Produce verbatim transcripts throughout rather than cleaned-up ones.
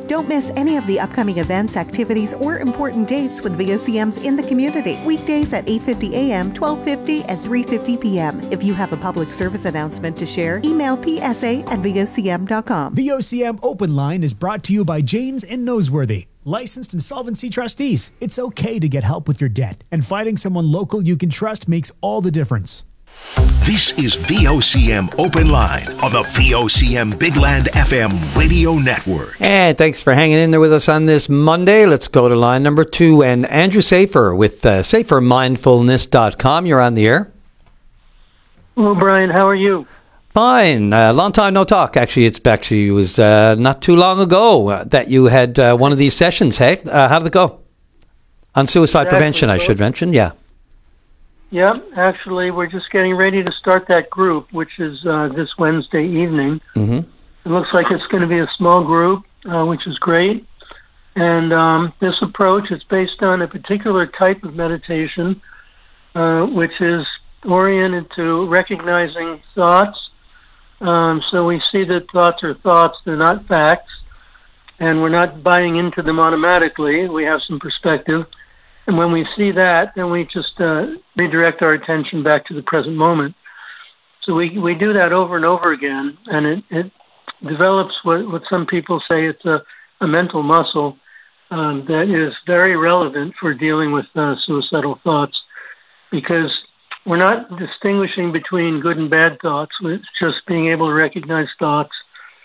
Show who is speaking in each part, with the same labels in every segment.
Speaker 1: Don't miss any of the upcoming events, activities, or important dates with V O C Ms in the community. Weekdays at eight fifty a.m., twelve fifty, and three fifty p.m. If you have a public service announcement to share, email p s a at v o c m dot com.
Speaker 2: V O C M Open Line is brought to you by Janes and Noseworthy, licensed insolvency trustees. It's okay to get help with your debt, and finding someone local you can trust makes all the difference.
Speaker 3: This is V O C M Open Line on the V O C M Big Land F M radio network.
Speaker 4: And thanks for hanging in there with us on this Monday. Let's go to line number two. And Andrew Safer with uh, safer mindfulness dot com. You're on the air.
Speaker 5: Hello, Brian. How are you?
Speaker 4: Fine. Uh, long time no talk. Actually, it's actually it was uh, not too long ago uh, that you had uh, one of these sessions. Hey, uh, how did it go? On suicide
Speaker 5: exactly.
Speaker 4: prevention, I should mention. Yeah.
Speaker 5: Yeah, actually, we're just getting ready to start that group, which is uh, this Wednesday evening.
Speaker 4: Mm-hmm.
Speaker 5: It looks like it's going to be a small group, uh, which is great. And um, this approach is based on a particular type of meditation, uh, which is oriented to recognizing thoughts. Um, so we see that thoughts are thoughts, they're not facts, and we're not buying into them automatically. We have some perspective. And when we see that, then we just uh, redirect our attention back to the present moment. So we we do that over and over again, and it, it develops what, what some people say it's a, a mental muscle um, that is very relevant for dealing with uh, suicidal thoughts, because we're not distinguishing between good and bad thoughts. It's just being able to recognize thoughts,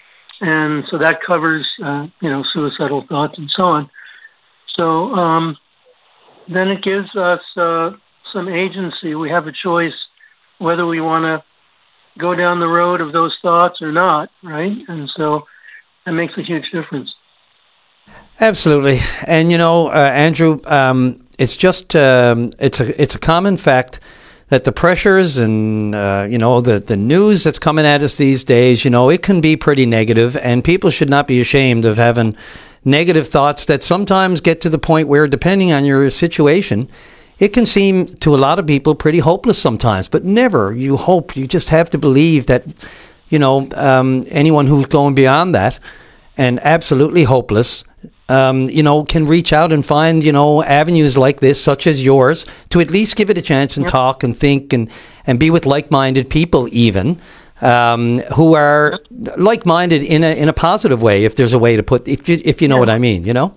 Speaker 5: and so that covers uh, you know suicidal thoughts and so on. So um, then it gives us uh, some agency. We have a choice whether we want to go down the road of those thoughts or not, right? And so that makes a huge difference.
Speaker 4: Absolutely. And, you know, uh, Andrew, um, it's just, um, it's a it's a common fact that the pressures and, uh, you know, the, the news that's coming at us these days, you know, it can be pretty negative, and people should not be ashamed of having negative thoughts that sometimes get to the point where, depending on your situation, it can seem to a lot of people pretty hopeless sometimes. But never, you hope, you just have to believe that, you know, um, anyone who's going beyond that and absolutely hopeless, um, you know, can reach out and find, you know, avenues like this, such as yours, to at least give it a chance and yep. talk and think and, and be with like-minded people even. Um, who are like-minded in a in a positive way, if there's a way to put, if you if you know yeah. what I mean, you know.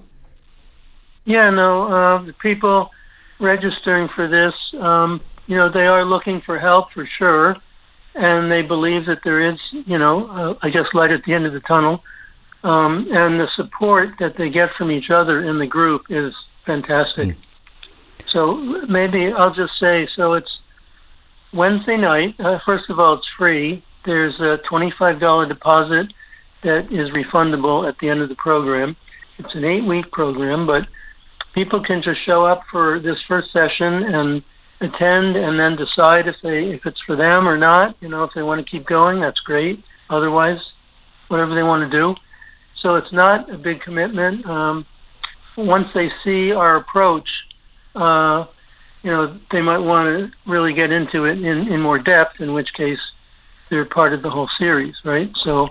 Speaker 5: Yeah, no. Uh, the people registering for this, um, you know, they are looking for help for sure, and they believe that there is, you know, uh, I guess, light at the end of the tunnel, um, and the support that they get from each other in the group is fantastic. Mm. So maybe I'll just say, so it's Wednesday night. Uh, first of all, it's free. There's a twenty-five dollars deposit that is refundable at the end of the program. It's an eight-week program, but people can just show up for this first session and attend, and then decide if they if it's for them or not. You know, if they want to keep going, that's great. Otherwise, whatever they want to do. So it's not a big commitment. Um, once they see our approach, uh, you know, they might want to really get into it in, in more depth, in which case they're part of the whole series, right? So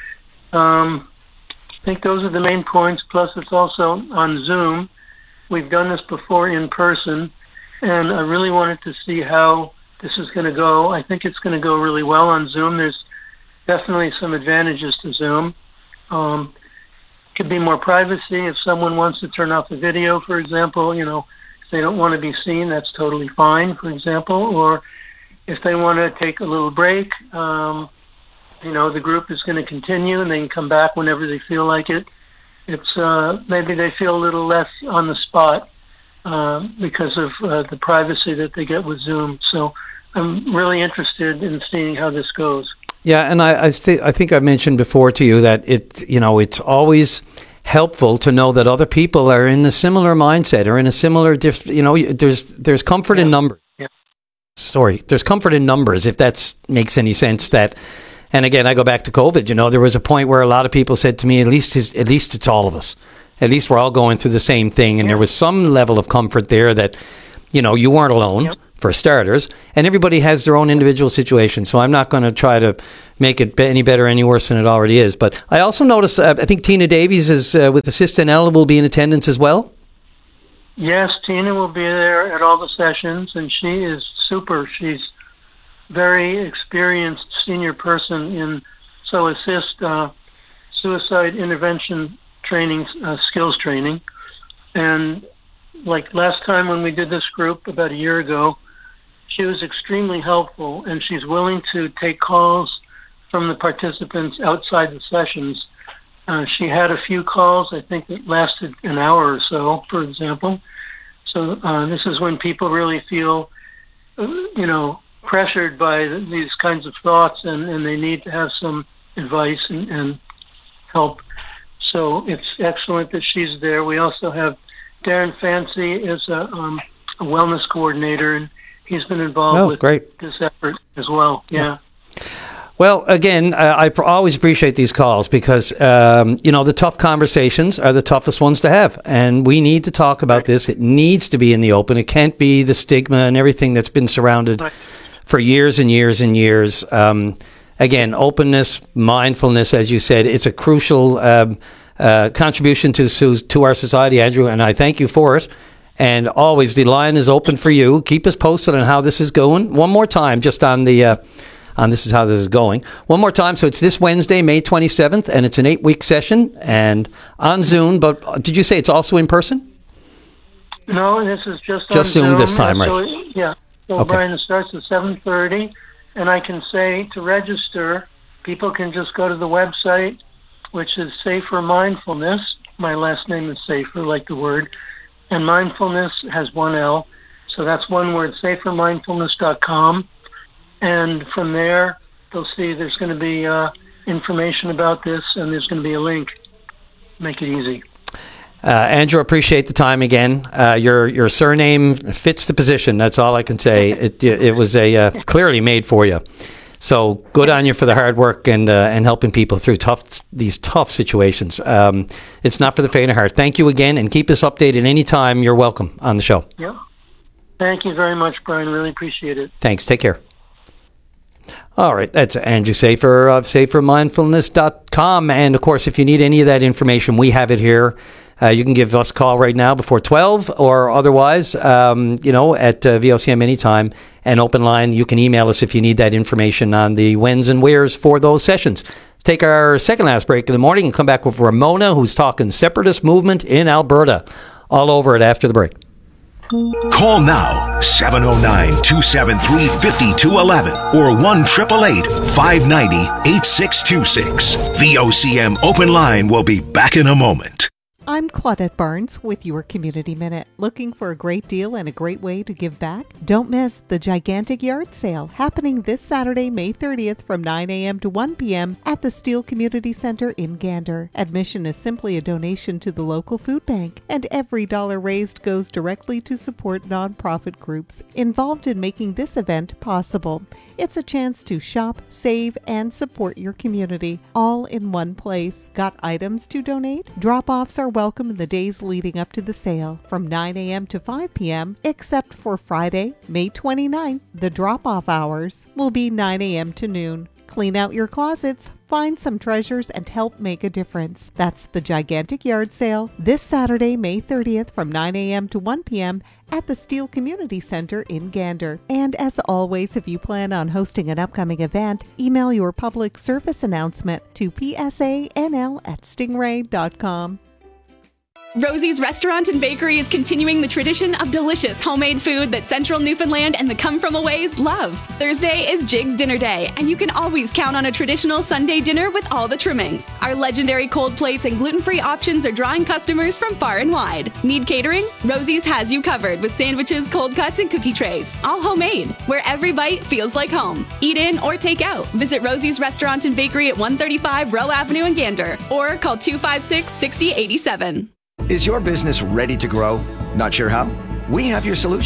Speaker 5: um, I think those are the main points. Plus, it's also on Zoom. We've done this before in person, and I really wanted to see how this is going to go. I think it's going to go really well on Zoom. There's definitely some advantages to Zoom. Um, could be more privacy if someone wants to turn off the video, for example. You know, if they don't want to be seen, that's totally fine, for example. Or if they want to take a little break, um, you know, the group is going to continue, and they can come back whenever they feel like it. It's uh, maybe they feel a little less on the spot uh, because of uh, the privacy that they get with Zoom. So I'm really interested in seeing how this goes.
Speaker 4: Yeah, and I I, th- I think I mentioned before to you that it you know it's always helpful to know that other people are in a similar mindset or in a similar diff- you know there's there's comfort
Speaker 5: yeah.
Speaker 4: in numbers.
Speaker 5: Yeah.
Speaker 4: Sorry, there's comfort in numbers, if that makes any sense. That, and again, I go back to COVID. You know, there was a point where a lot of people said to me, "At least, it's, at least it's all of us. At least we're all going through the same thing." And yeah. there was some level of comfort there that, you know, you weren't alone.
Speaker 5: Yep.
Speaker 4: for starters, and everybody has their own individual situation. So I'm not going to try to make it be any better, any worse than it already is. But I also noticed, uh, I think Tina Davies is uh, with Assist N L will be in attendance as well.
Speaker 5: Yes, Tina will be there at all the sessions, and she is super. She's very experienced senior person in so assist uh, suicide intervention training, uh, skills training. And like last time when we did this group about a year ago, she was extremely helpful, and she's willing to take calls from the participants outside the sessions. Uh, she had a few calls, I think, that lasted an hour or so, for example. So uh, this is when people really feel, uh, you know, pressured by these kinds of thoughts, and, and they need to have some advice and, and help. So it's excellent that she's there. We also have Darren Fancy is a, um, a wellness coordinator, and he's been involved
Speaker 4: oh,
Speaker 5: with
Speaker 4: great.
Speaker 5: this effort as well. Yeah.
Speaker 4: yeah. Well, again, uh, I pr- always appreciate these calls because, um, you know, the tough conversations are the toughest ones to have. And we need to talk about right. this. It needs to be in the open. It can't be the stigma and everything that's been surrounded right. for years and years and years. Um, again, openness, mindfulness, as you said, it's a crucial um, uh, contribution to, to our society, Andrew, and I thank you for it. And always, the line is open for you. Keep us posted on how this is going. One more time, just on the... Uh, on this is how this is going. One more time. So it's this Wednesday, May twenty-seventh, and it's an eight-week session and on Zoom. But did you say it's also in person?
Speaker 5: No, this is just on
Speaker 4: Just Zoom,
Speaker 5: Zoom
Speaker 4: this time,
Speaker 5: so,
Speaker 4: right?
Speaker 5: Yeah. So,
Speaker 4: okay.
Speaker 5: Brian, it starts at seven thirty, and I can say to register, people can just go to the website, which is Safer Mindfulness. My last name is Safer, like the word. And mindfulness has one L. So that's one word, safer mindfulness dot com. And from there, they'll see there's going to be uh, information about this, and there's going to be a link. Make it easy.
Speaker 4: Uh, Andrew, appreciate the time again. Uh, your your surname fits the position. That's all I can say. It it was a uh, clearly made for you. So good on you for the hard work and uh, and helping people through tough these tough situations. Um, it's not for the faint of heart. Thank you again, and keep us updated anytime. You're welcome on the show.
Speaker 5: Yep. Thank you very much, Brian. Really appreciate it.
Speaker 4: Thanks. Take care. All right, that's Andrew Safer of safer mindfulness dot com. And, of course, if you need any of that information, we have it here. Uh, you can give us a call right now before twelve or otherwise, um, you know, at uh, V O C M anytime. And open line, you can email us if you need that information on the whens and wheres for those sessions. Take our second last break of the morning and come back with Ramona, who's talking separatist movement in Alberta. All over it after the break.
Speaker 3: Call now, seven oh nine, two seven three, five two one one or one eight eight eight, five nine zero, eight six two six. V O C M Open Line will be back in a moment.
Speaker 1: I'm Claudette Barnes with your Community Minute. Looking for a great deal and a great way to give back? Don't miss the gigantic yard sale happening this Saturday, May thirtieth from nine a.m. to one p.m. at the Steele Community Center in Gander. Admission is simply a donation to the local food bank, and every dollar raised goes directly to support nonprofit groups involved in making this event possible. It's a chance to shop, save, and support your community all in one place. Got items to donate? Drop-offs are welcome in the days leading up to the sale from nine a.m. to five p.m. except for Friday, May twenty-ninth. The drop-off hours will be nine a.m. to noon. Clean out your closets, find some treasures, and help make a difference. That's the gigantic yard sale this Saturday, May thirtieth from nine a.m. to one p.m. at the Steele Community Center in Gander. And as always, if you plan on hosting an upcoming event, email your public service announcement to p s a n l at stingray dot com.
Speaker 6: Rosie's Restaurant and Bakery is continuing the tradition of delicious homemade food that Central Newfoundland and the come-from-aways love. Thursday is Jig's Dinner Day, and you can always count on a traditional Sunday dinner with all the trimmings. Our legendary cold plates and gluten-free options are drawing customers from far and wide. Need catering? Rosie's has you covered with sandwiches, cold cuts, and cookie trays, all homemade, where every bite feels like home. Eat in or take out. Visit Rosie's Restaurant and Bakery at one thirty-five Rowe Avenue in Gander, or call two five six, six zero eight seven.
Speaker 7: Is your business ready to grow? Not sure how? We have your solution.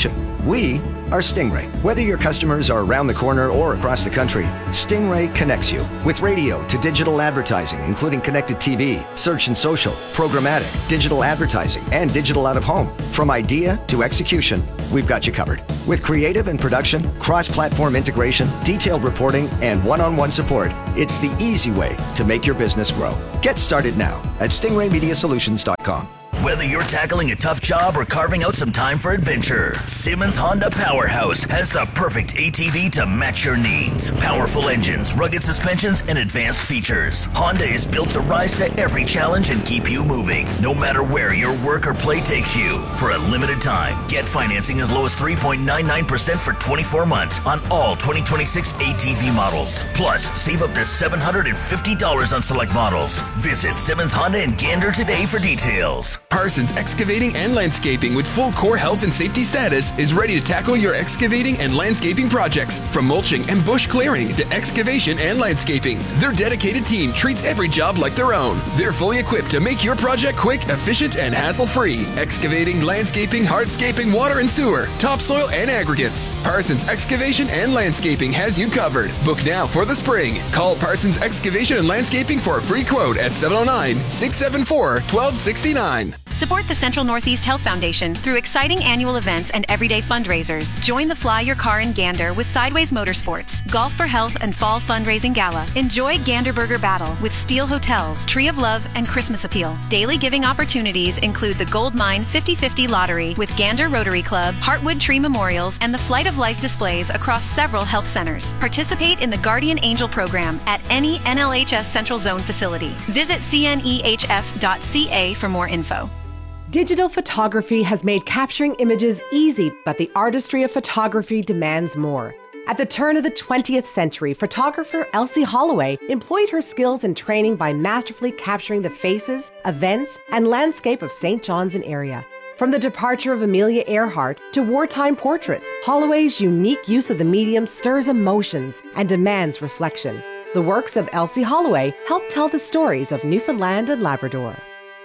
Speaker 7: We are Stingray. Whether your customers are around the corner or across the country, Stingray connects you with radio to digital advertising, including connected T V, search and social, programmatic, digital advertising, and digital out of home. From idea to execution, we've got you covered. With creative and production, cross-platform integration, detailed reporting, and one-on-one support, it's the easy way to make your business grow. Get started now at stingray media solutions dot com.
Speaker 8: Whether you're tackling a tough job or carving out some time for adventure, Simmons Honda Powerhouse has the perfect A T V to match your needs. Powerful engines, rugged suspensions, and advanced features. Honda is built to rise to every challenge and keep you moving, no matter where your work or play takes you. For a limited time, get financing as low as three point nine nine percent for twenty-four months on all twenty twenty-six A T V models. Plus, save up to seven hundred fifty dollars on select models. Visit Simmons Honda in Gander today for details.
Speaker 9: Parsons Excavating and Landscaping with full core health and safety status is ready to tackle your excavating and landscaping projects. From mulching and bush clearing to excavation and landscaping, their dedicated team treats every job like their own. They're fully equipped to make your project quick, efficient, and hassle-free. Excavating, landscaping, hardscaping, water and sewer, topsoil, and aggregates. Parsons Excavation and Landscaping has you covered. Book now for the spring. Call Parsons Excavation and Landscaping for a free quote at seven oh nine, six seven four, one two six nine.
Speaker 10: Support the Central Northeast Health Foundation through exciting annual events and everyday fundraisers. Join the Fly Your Car in Gander with Sideways Motorsports, Golf for Health and Fall Fundraising Gala. Enjoy Gander Burger Battle with Steel Hotels, Tree of Love, and Christmas Appeal. Daily giving opportunities include the Gold Mine fifty fifty Lottery with Gander Rotary Club, Heartwood Tree Memorials, and the Flight of Life displays across several health centers. Participate in the Guardian Angel program at any N L H S Central Zone facility. Visit c n e h f dot c a for more info.
Speaker 11: Digital photography has made capturing images easy, but the artistry of photography demands more. At the turn of the twentieth century, photographer Elsie Holloway employed her skills and training by masterfully capturing the faces, events, and landscape of Saint John's and area. From the departure of Amelia Earhart to wartime portraits, Holloway's unique use of the medium stirs emotions and demands reflection. The works of Elsie Holloway help tell the stories of Newfoundland and Labrador.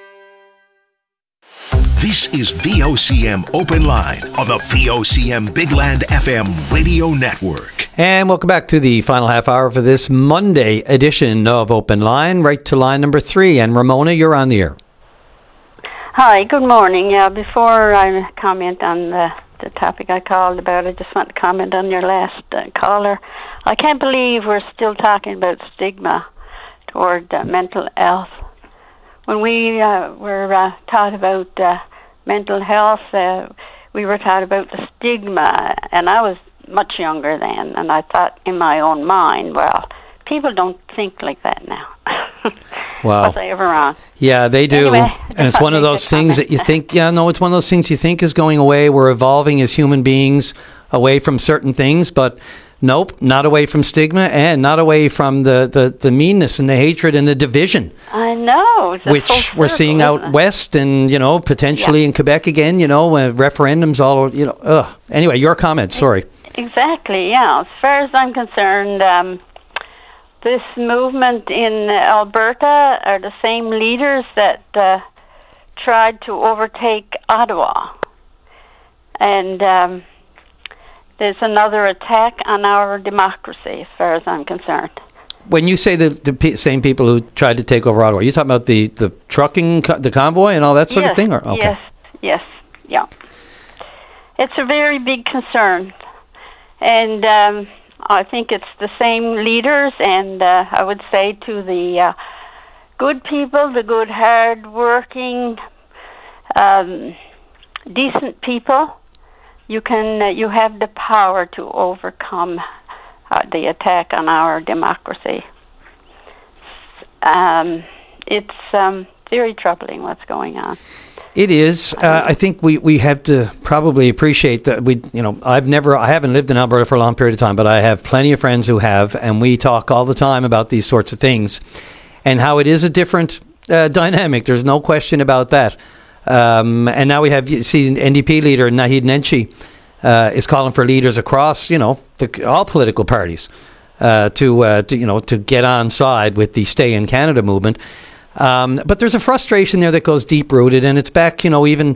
Speaker 3: This is V O C M Open Line on the V O C M Big Land F M radio network.
Speaker 4: And welcome back to the final half hour for this Monday edition of Open Line. Right to line number three. And Ramona, you're on the air.
Speaker 12: Hi, good morning. Yeah, before I comment on the, the topic I called about, I just want to comment on your last uh, caller. I can't believe we're still talking about stigma toward uh, mental health. When we uh, were uh, taught about uh, mental health, uh, we were taught about the stigma, and I was much younger then, and I thought in my own mind, well, people don't think like that now.
Speaker 4: Wow.
Speaker 12: Was I ever wrong?
Speaker 4: Yeah, they do.
Speaker 12: Anyway,
Speaker 4: and it's one of those things that you think, yeah, no, it's one of those things you think is going away. We're evolving as human beings away from certain things, but nope, not away from stigma and not away from the, the, the meanness and the hatred and the division.
Speaker 12: I know.
Speaker 4: Which we're seeing out west and, you know, potentially yeah. in Quebec again, you know, uh, referendums all, you know, ugh. Anyway, your comment, sorry.
Speaker 12: Exactly, yeah. As far as I'm concerned, um, this movement in Alberta are the same leaders that uh, tried to overtake Ottawa. And um, there's another attack on our democracy, as far as I'm concerned.
Speaker 4: When you say the, the p- same people who tried to take over Ottawa, are you talking about the, the trucking, co- the convoy and all that sort
Speaker 12: yes,
Speaker 4: of thing? Or? Okay.
Speaker 12: Yes, yes, yeah. It's a very big concern. And um, I think it's the same leaders, and uh, I would say to the uh, good people, the good, hard-working, um, decent people, you can uh, you have the power to overcome uh, the attack on our democracy. Um, it's um, very troubling what's going on.
Speaker 4: It is. Uh, I think we, we have to probably appreciate that we, you know, I've never, I haven't lived in Alberta for a long period of time, but I have plenty of friends who have, and we talk all the time about these sorts of things and how it is a different uh, dynamic. There's no question about that. Um, and now we have, you see, N D P leader Naheed Nenshi uh, is calling for leaders across, you know, the, all political parties uh, to, uh, to, you know, to get on side with the Stay in Canada movement. Um, but there's a frustration there that goes deep-rooted, and it's back, you know, even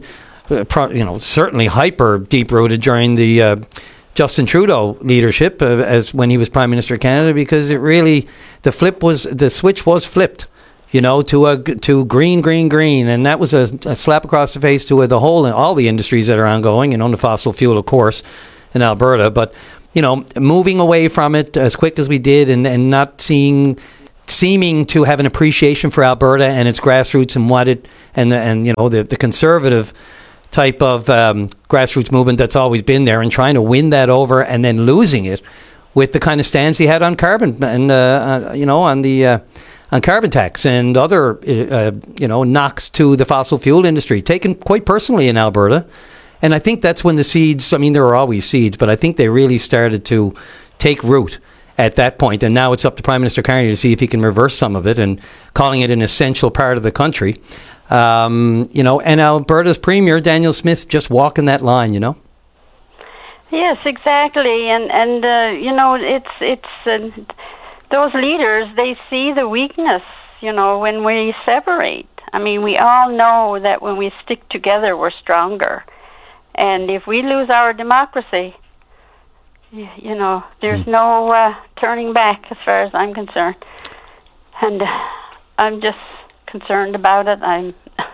Speaker 4: uh, pro, you know, certainly hyper deep-rooted during the uh, Justin Trudeau leadership uh, as when he was Prime Minister of Canada, because it really, the flip was, the switch was flipped, you know, to a, to green, green, green. And that was a, a slap across the face to uh, the whole, all the industries that are ongoing, and on the fossil fuel, of course, in Alberta. But, you know, moving away from it as quick as we did, and, and not seeing, seeming to have an appreciation for Alberta and its grassroots and what it, and, the, and you know, the, the conservative type of um, grassroots movement that's always been there, and trying to win that over and then losing it with the kind of stance he had on carbon and, uh, uh, you know, on the uh, on carbon tax and other, uh, you know, knocks to the fossil fuel industry, taken quite personally in Alberta. And I think that's when the seeds, I mean, there were always seeds, but I think they really started to take root at that point. And now it's up to Prime Minister Carney to see if he can reverse some of it, and calling it an essential part of the country. Um, you know, and Alberta's Premier, Daniel Smith, just walking that line, you know?
Speaker 12: Yes, exactly. And, and uh, you know, it's, it's uh, those leaders, they see the weakness, you know, when we separate. I mean, we all know that when we stick together, we're stronger. And if we lose our democracy, you, you know, there's mm. no uh, turning back as far as I'm concerned. And uh, I'm just concerned about it. I'm,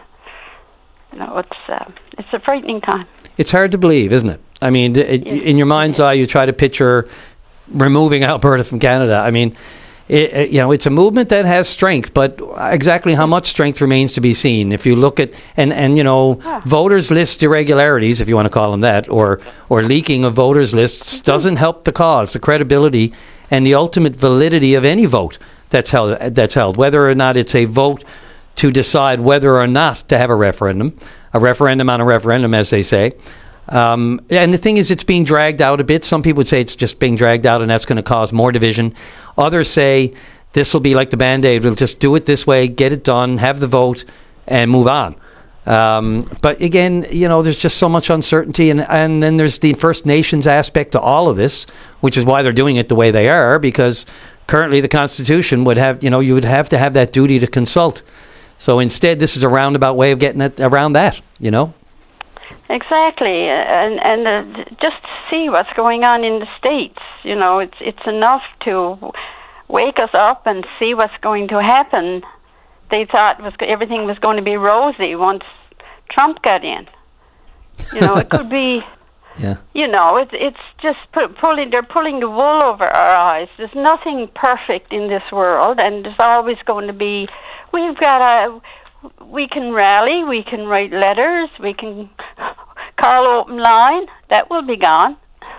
Speaker 12: you know, it's uh, it's a frightening time. It's
Speaker 4: hard to believe, isn't it? I mean, it,
Speaker 12: yes.
Speaker 4: in your mind's eye, you try to picture removing Alberta from Canada. I mean, it, it, you know, it's a movement that has strength, but exactly how much strength remains to be seen. If you look at and and you know, ah. voters list irregularities, if you want to call them that, or or leaking of voters lists, mm-hmm. doesn't help the cause, the credibility, and the ultimate validity of any vote that's held. That's held, whether or not it's a vote to decide whether or not to have a referendum, a referendum on a referendum, as they say. Um, and the thing is, it's being dragged out a bit. Some people would say it's just being dragged out, and that's going to cause more division. Others say this will be like the Band-Aid. We'll just do it this way, get it done, have the vote, and move on. Um, but again, you know, there's just so much uncertainty. And, and then there's the First Nations aspect to all of this, which is why they're doing it the way they are, because currently the Constitution would have, you know, you would have to have that duty to consult. So instead, this is a roundabout way of getting it around that, you know?
Speaker 12: Exactly, and and uh, just see what's going on in the States. You know, it's it's enough to wake us up and see what's going to happen. They thought was everything was going to be rosy once Trump got in. You know, it could be.
Speaker 4: Yeah.
Speaker 12: You know, it's it's just pu- pulling. They're pulling the wool over our eyes. There's nothing perfect in this world, and there's always going to be. We've got a. We can rally. We can write letters. We can call open line. That will be gone.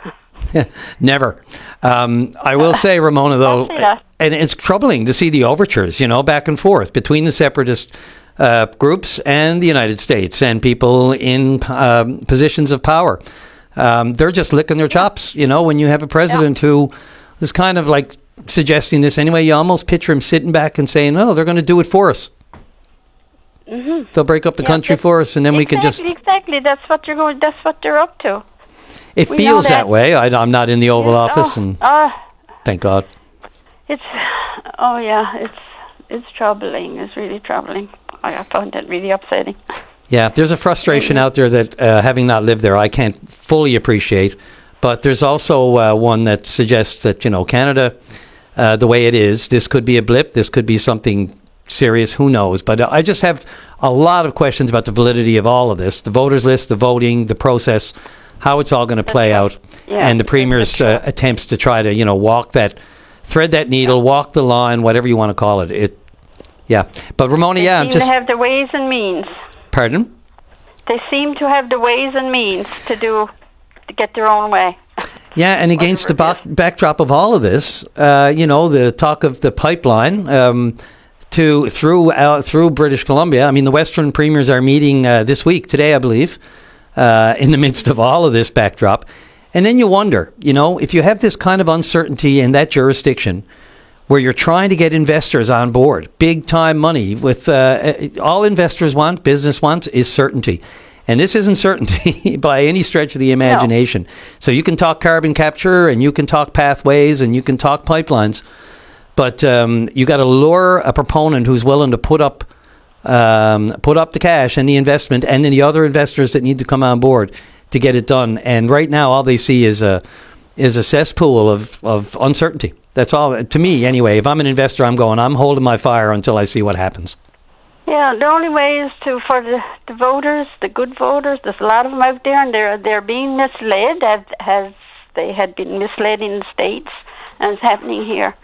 Speaker 4: Never. Um, I will say, Ramona, though, and it's troubling to see the overtures, you know, back and forth between the separatist uh, groups and the United States and people in um, positions of power. Um, they're just licking their chops, you know, when you have a president yeah. who is kind of like suggesting this anyway. You almost picture him sitting back and saying, oh, they're going to do it for us.
Speaker 12: Mm-hmm.
Speaker 4: They'll break up the
Speaker 12: yeah,
Speaker 4: country for us, and then
Speaker 12: exactly,
Speaker 4: we can just...
Speaker 12: Exactly, that's what you're going. That's what they're up to.
Speaker 4: It
Speaker 12: we
Speaker 4: feels that.
Speaker 12: that
Speaker 4: way. I, I'm not in the Oval
Speaker 12: yes,
Speaker 4: Office,
Speaker 12: oh,
Speaker 4: and
Speaker 12: uh,
Speaker 4: thank God.
Speaker 12: It's... Oh, yeah, it's it's troubling. It's really troubling. I, I find it really upsetting.
Speaker 4: Yeah, there's a frustration out there that, uh, having not lived there, I can't fully appreciate. But there's also uh, one that suggests that, you know, Canada, uh, the way it is, this could be a blip. This could be something serious. Who knows? But I just have a lot of questions about the validity of all of this, the voters list, the voting, the process, how it's all going to play out,
Speaker 12: yeah,
Speaker 4: and the Premier's uh, attempts to try to, you know, walk that, thread that needle, yeah. walk the line, whatever you want to call it. It, yeah. But Ramona,
Speaker 12: they
Speaker 4: yeah,
Speaker 12: seem
Speaker 4: just
Speaker 12: to have the ways and means.
Speaker 4: Pardon?
Speaker 12: They seem to have the ways and means to do to get their own way.
Speaker 4: Yeah, and against the back, backdrop of all of this, uh, you know, the talk of the pipeline. Um, To through uh, through British Columbia. I mean, the Western premiers are meeting uh, this week, today, I believe, uh, in the midst of all of this backdrop. And then you wonder, you know, if you have this kind of uncertainty in that jurisdiction, where you're trying to get investors on board, big time money, with uh, all investors want, business wants, is certainty. And this isn't certainty by any stretch of the imagination. No. So you can talk carbon capture, and you can talk pathways, and you can talk pipelines. But um, you got to lure a proponent who's willing to put up um, put up the cash and the investment, and then the other investors that need to come on board to get it done. And right now, all they see is a is a cesspool of, of uncertainty. That's all, to me anyway. If I'm an investor, I'm going, I'm holding my fire until I see what happens.
Speaker 12: Yeah, the only way is to for the, the voters, the good voters. There's a lot of them out there, and they're they're being misled, as as they had been misled in the States, and it's happening here.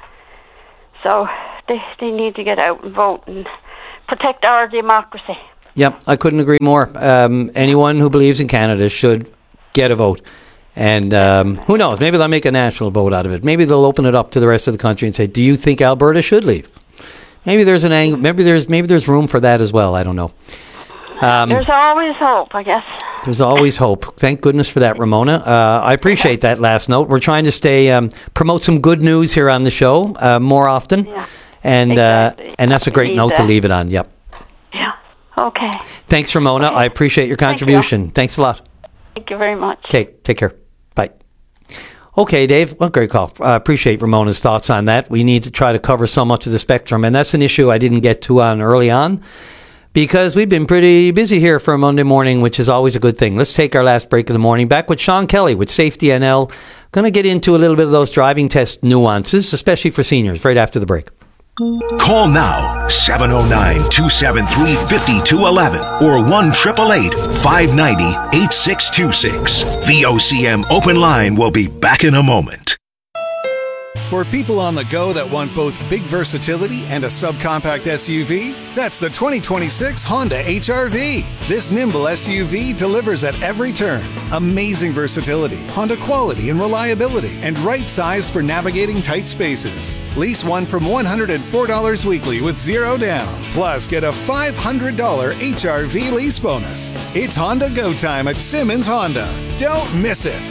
Speaker 12: So they they need to get out and vote and protect our democracy.
Speaker 4: Yep, I couldn't agree more. Um, anyone who believes in Canada should get a vote. And um, who knows, maybe they'll make a national vote out of it. Maybe they'll open it up to the rest of the country and say, do you think Alberta should leave? Maybe there's an ang- maybe there's maybe there's room for that as well. I don't know. Um,
Speaker 12: there's always hope, I guess.
Speaker 4: There's always hope. Thank goodness for that, Ramona. Uh, I appreciate that last note. We're trying to stay um, promote some good news here on the show uh, more often,
Speaker 12: yeah,
Speaker 4: and
Speaker 12: exactly.
Speaker 4: uh, and that's a great note
Speaker 12: that.
Speaker 4: to leave it on. Yep.
Speaker 12: Yeah. Okay.
Speaker 4: Thanks, Ramona.
Speaker 12: Okay.
Speaker 4: I appreciate your contribution.
Speaker 12: Thank you.
Speaker 4: Thanks a lot.
Speaker 12: Thank you very much.
Speaker 4: Okay. Take care. Bye. Okay, Dave. Well, great call. I uh, appreciate Ramona's thoughts on that. We need to try to cover so much of the spectrum, and that's an issue I didn't get to on early on because we've been pretty busy here for a Monday morning, which is always a good thing. Let's take our last break of the morning. Back with Sean Kelly with Safety N L. Going to get into a little bit of those driving test nuances, especially for seniors, right after the break.
Speaker 3: Call now, seven oh nine, two seven three, five two one one or one eight eight eight, five nine zero, eight six two six. The O C M Open Line will be back in a moment.
Speaker 13: For people on the go that want both big versatility and a subcompact S U V, that's the twenty twenty-six Honda H R V. This nimble S U V delivers at every turn. Amazing versatility, Honda quality and reliability, and right-sized for navigating tight spaces. Lease one from one hundred four dollars weekly with zero down. Plus, get a five hundred dollars H R V lease bonus. It's Honda Go Time at Simmons Honda. Don't miss it.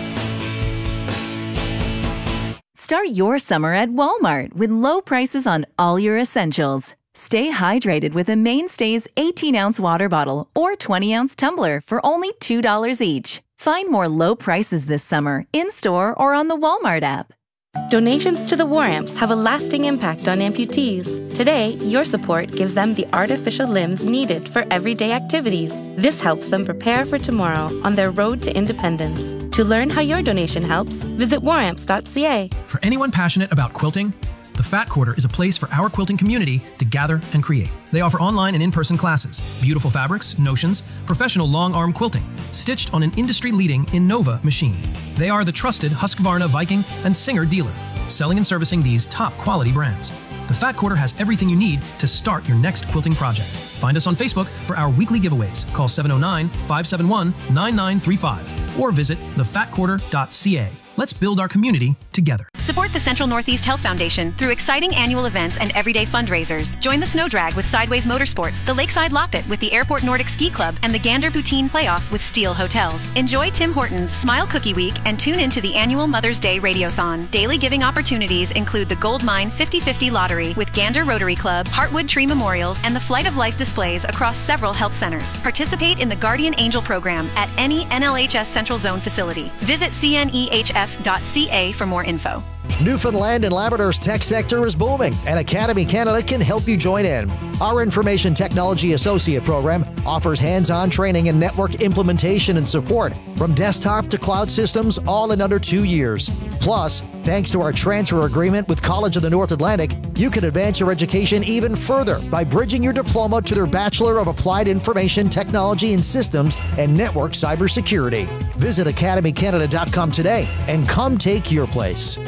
Speaker 14: Start your summer at Walmart with low prices on all your essentials. Stay hydrated with a Mainstays eighteen-ounce water bottle or twenty-ounce tumbler for only two dollars each. Find more low prices this summer in-store or on the Walmart app.
Speaker 15: Donations to the War Amps have a lasting impact on amputees. Today, your support gives them the artificial limbs needed for everyday activities. This helps them prepare for tomorrow on their road to independence. To learn how your donation helps, visit war amps dot c a.
Speaker 16: For anyone passionate about quilting, the Fat Quarter is a place for our quilting community to gather and create. They offer online and in-person classes, beautiful fabrics, notions, professional long-arm quilting, stitched on an industry-leading Innova machine. They are the trusted Husqvarna, Viking, and Singer dealer, selling and servicing these top-quality brands. The Fat Quarter has everything you need to start your next quilting project. Find us on Facebook for our weekly giveaways. Call seven oh nine, five seven one, nine nine three five or visit the fat quarter dot c a. Let's build our community together.
Speaker 10: Support the Central Northeast Health Foundation through exciting annual events and everyday fundraisers. Join the Snow Drag with Sideways Motorsports, the Lakeside Loppet with the Airport Nordic Ski Club, and the Gander Poutine Playoff with Steel Hotels. Enjoy Tim Hortons Smile Cookie Week and tune into the annual Mother's Day Radiothon. Daily giving opportunities include the Gold Mine fifty fifty Lottery with Gander Rotary Club, Heartwood Tree Memorials, and the Flight of Life displays across several health centers. Participate in the Guardian Angel program at any N L H S Central Zone facility. Visit c n e h f dot c a for more info.
Speaker 17: Newfoundland and Labrador's tech sector is booming, and Academy Canada can help you join in. Our Information Technology Associate program offers hands-on training in network implementation and support, from desktop to cloud systems, all in under two years. Plus, thanks to our transfer agreement with College of the North Atlantic, you can advance your education even further by bridging your diploma to their Bachelor of Applied Information Technology and Systems and Network Cybersecurity. Visit academy canada dot com today and come take your place.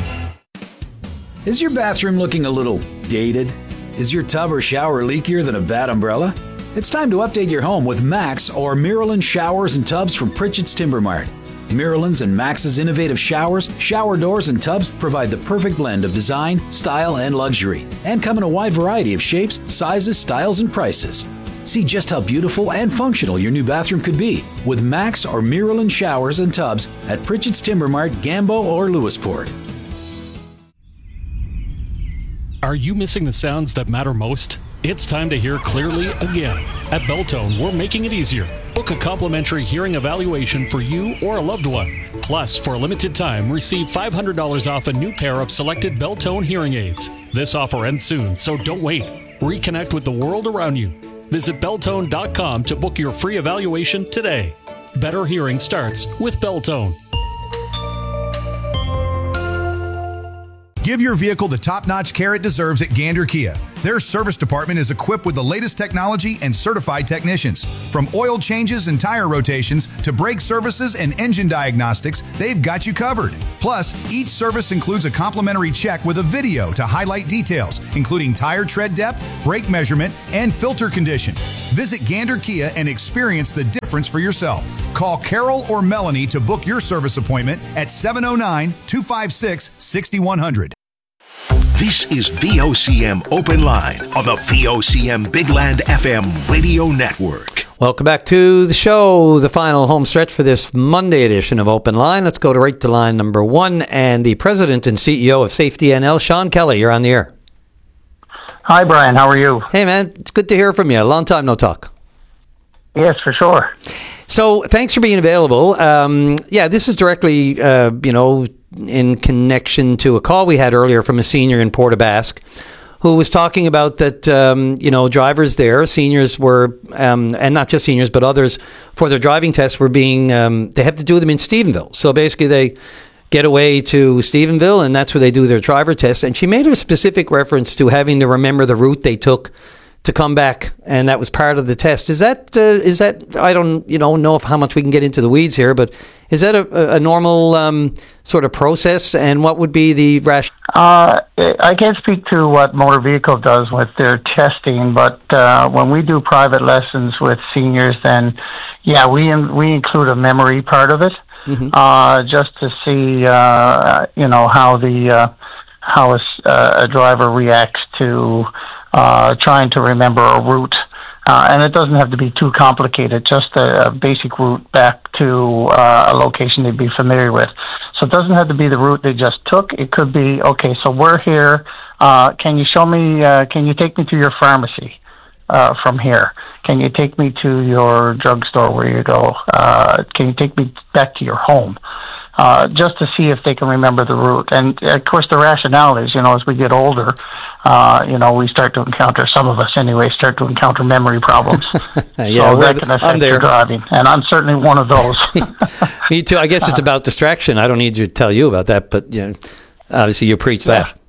Speaker 18: Is your bathroom looking a little dated? Is your tub or shower leakier than a bad umbrella? It's time to update your home with Max or Miralyn Showers and Tubs from Pritchett's Timber Mart. Miralyn's and Max's innovative showers, shower doors, and tubs provide the perfect blend of design, style, and luxury, and come in a wide variety of shapes, sizes, styles, and prices. See just how beautiful and functional your new bathroom could be with Max or Miralyn Showers and Tubs at Pritchett's Timber Mart, Gambo, or Lewisport.
Speaker 19: Are you missing the sounds that matter most? It's time to hear clearly again. At Beltone, we're making it easier. Book a complimentary hearing evaluation for you or a loved one. Plus, for a limited time, receive five hundred dollars off a new pair of selected Beltone hearing aids. This offer ends soon, so don't wait. Reconnect with the world around you. Visit Beltone dot com to book your free evaluation today. Better hearing starts with Beltone.
Speaker 20: Give your vehicle the top-notch care it deserves at Gander Kia. Their service department is equipped with the latest technology and certified technicians. From oil changes and tire rotations to brake services and engine diagnostics, they've got you covered. Plus, each service includes a complimentary check with a video to highlight details, including tire tread depth, brake measurement, and filter condition. Visit Gander Kia and experience the difference for yourself. Call Carol or Melanie to book your service appointment at seven oh nine, two five six, six one zero zero.
Speaker 3: This is V O C M Open Line on the V O C M Big Land F M radio network.
Speaker 4: Welcome back to the show, the final home stretch for this Monday edition of Open Line. Let's go to right to line number one, and the president and C E O of Safety N L, Sean Kelly. You're on the air.
Speaker 21: Hi, Brian. How are you?
Speaker 4: Hey, man. It's good to hear from you. A long time no talk.
Speaker 21: Yes, for sure.
Speaker 4: So, thanks for being available. Um, yeah, this is directly, uh, you know, in connection to a call we had earlier from a senior in Port aux Basques who was talking about that, um, you know, drivers there, seniors were, um, and not just seniors, but others, for their driving tests were being, um, they have to do them in Stephenville. So basically they get away to Stephenville, and that's where they do their driver tests. And she made a specific reference to having to remember the route they took to come back, and that was part of the test. Is that, uh, is that, I don't, you know, know if how much we can get into the weeds here, but is that a, a normal um, sort of process, and what would be the rationale?
Speaker 21: Uh, I can't speak to what motor vehicle does with their testing, but uh, when we do private lessons with seniors, then yeah, we in, we include a memory part of it, mm-hmm. uh, just to see, uh, you know, how the uh, how a, uh, a driver reacts to uh, trying to remember a route. Uh, and it doesn't have to be too complicated, just a, a basic route back to uh, a location they'd be familiar with. So it doesn't have to be the route they just took. It could be, okay, so we're here. Uh, can you show me, uh, can you take me to your pharmacy uh, from here? Can you take me to your drugstore where you go? Uh, can you take me back to your home? Uh, just to see if they can remember the route. And, of course, the rationale is, you know, as we get older, uh, you know, we start to encounter, some of us anyway, start to encounter memory problems.
Speaker 4: yeah,
Speaker 21: so
Speaker 4: well,
Speaker 21: that can affect your driving. And I'm certainly one of those.
Speaker 4: Me too. I guess it's about distraction. I don't need to tell you about that, but you know, obviously you preach
Speaker 21: yeah.
Speaker 4: that.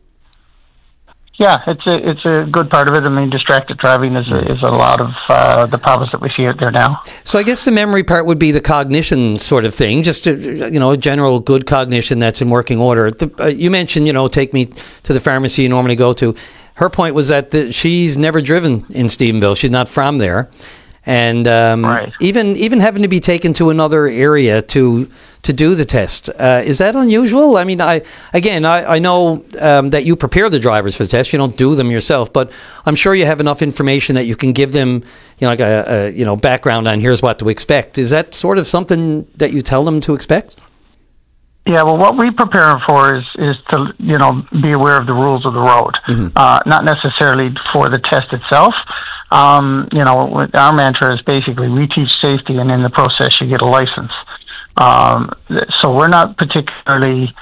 Speaker 21: Yeah, it's a it's a good part of it. I mean, distracted driving is a, is a lot of uh, the problems that we see out there now.
Speaker 4: So I guess the memory part would be the cognition sort of thing, just a, you know, a general good cognition that's in working order. The, uh, you mentioned, you know, take me to the pharmacy you normally go to. Her point was that the, she's never driven in Stephenville. She's not from there. And um,
Speaker 21: right.
Speaker 4: even even having to be taken to another area to to do the test, uh, is that unusual? I mean, I again, I, I know um, that you prepare the drivers for the test. You don't do them yourself, but I'm sure you have enough information that you can give them, you know, like a, a you know background on here's what to expect. Is that sort of something that you tell them to expect?
Speaker 21: Yeah, well, what we prepare them for is is to you know be aware of the rules of the road, mm-hmm. uh, not necessarily for the test itself. Um, you know, our mantra is basically we teach safety, and in the process you get a license. Um, so we're not particularly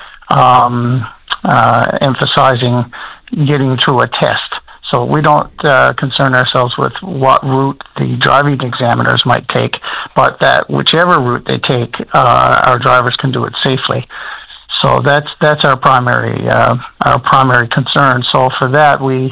Speaker 21: um, uh, emphasizing getting through a test. So we don't uh, concern ourselves with what route the driving examiners might take, but that whichever route they take, uh, our drivers can do it safely. So that's that's our primary uh, our primary concern. So for that we.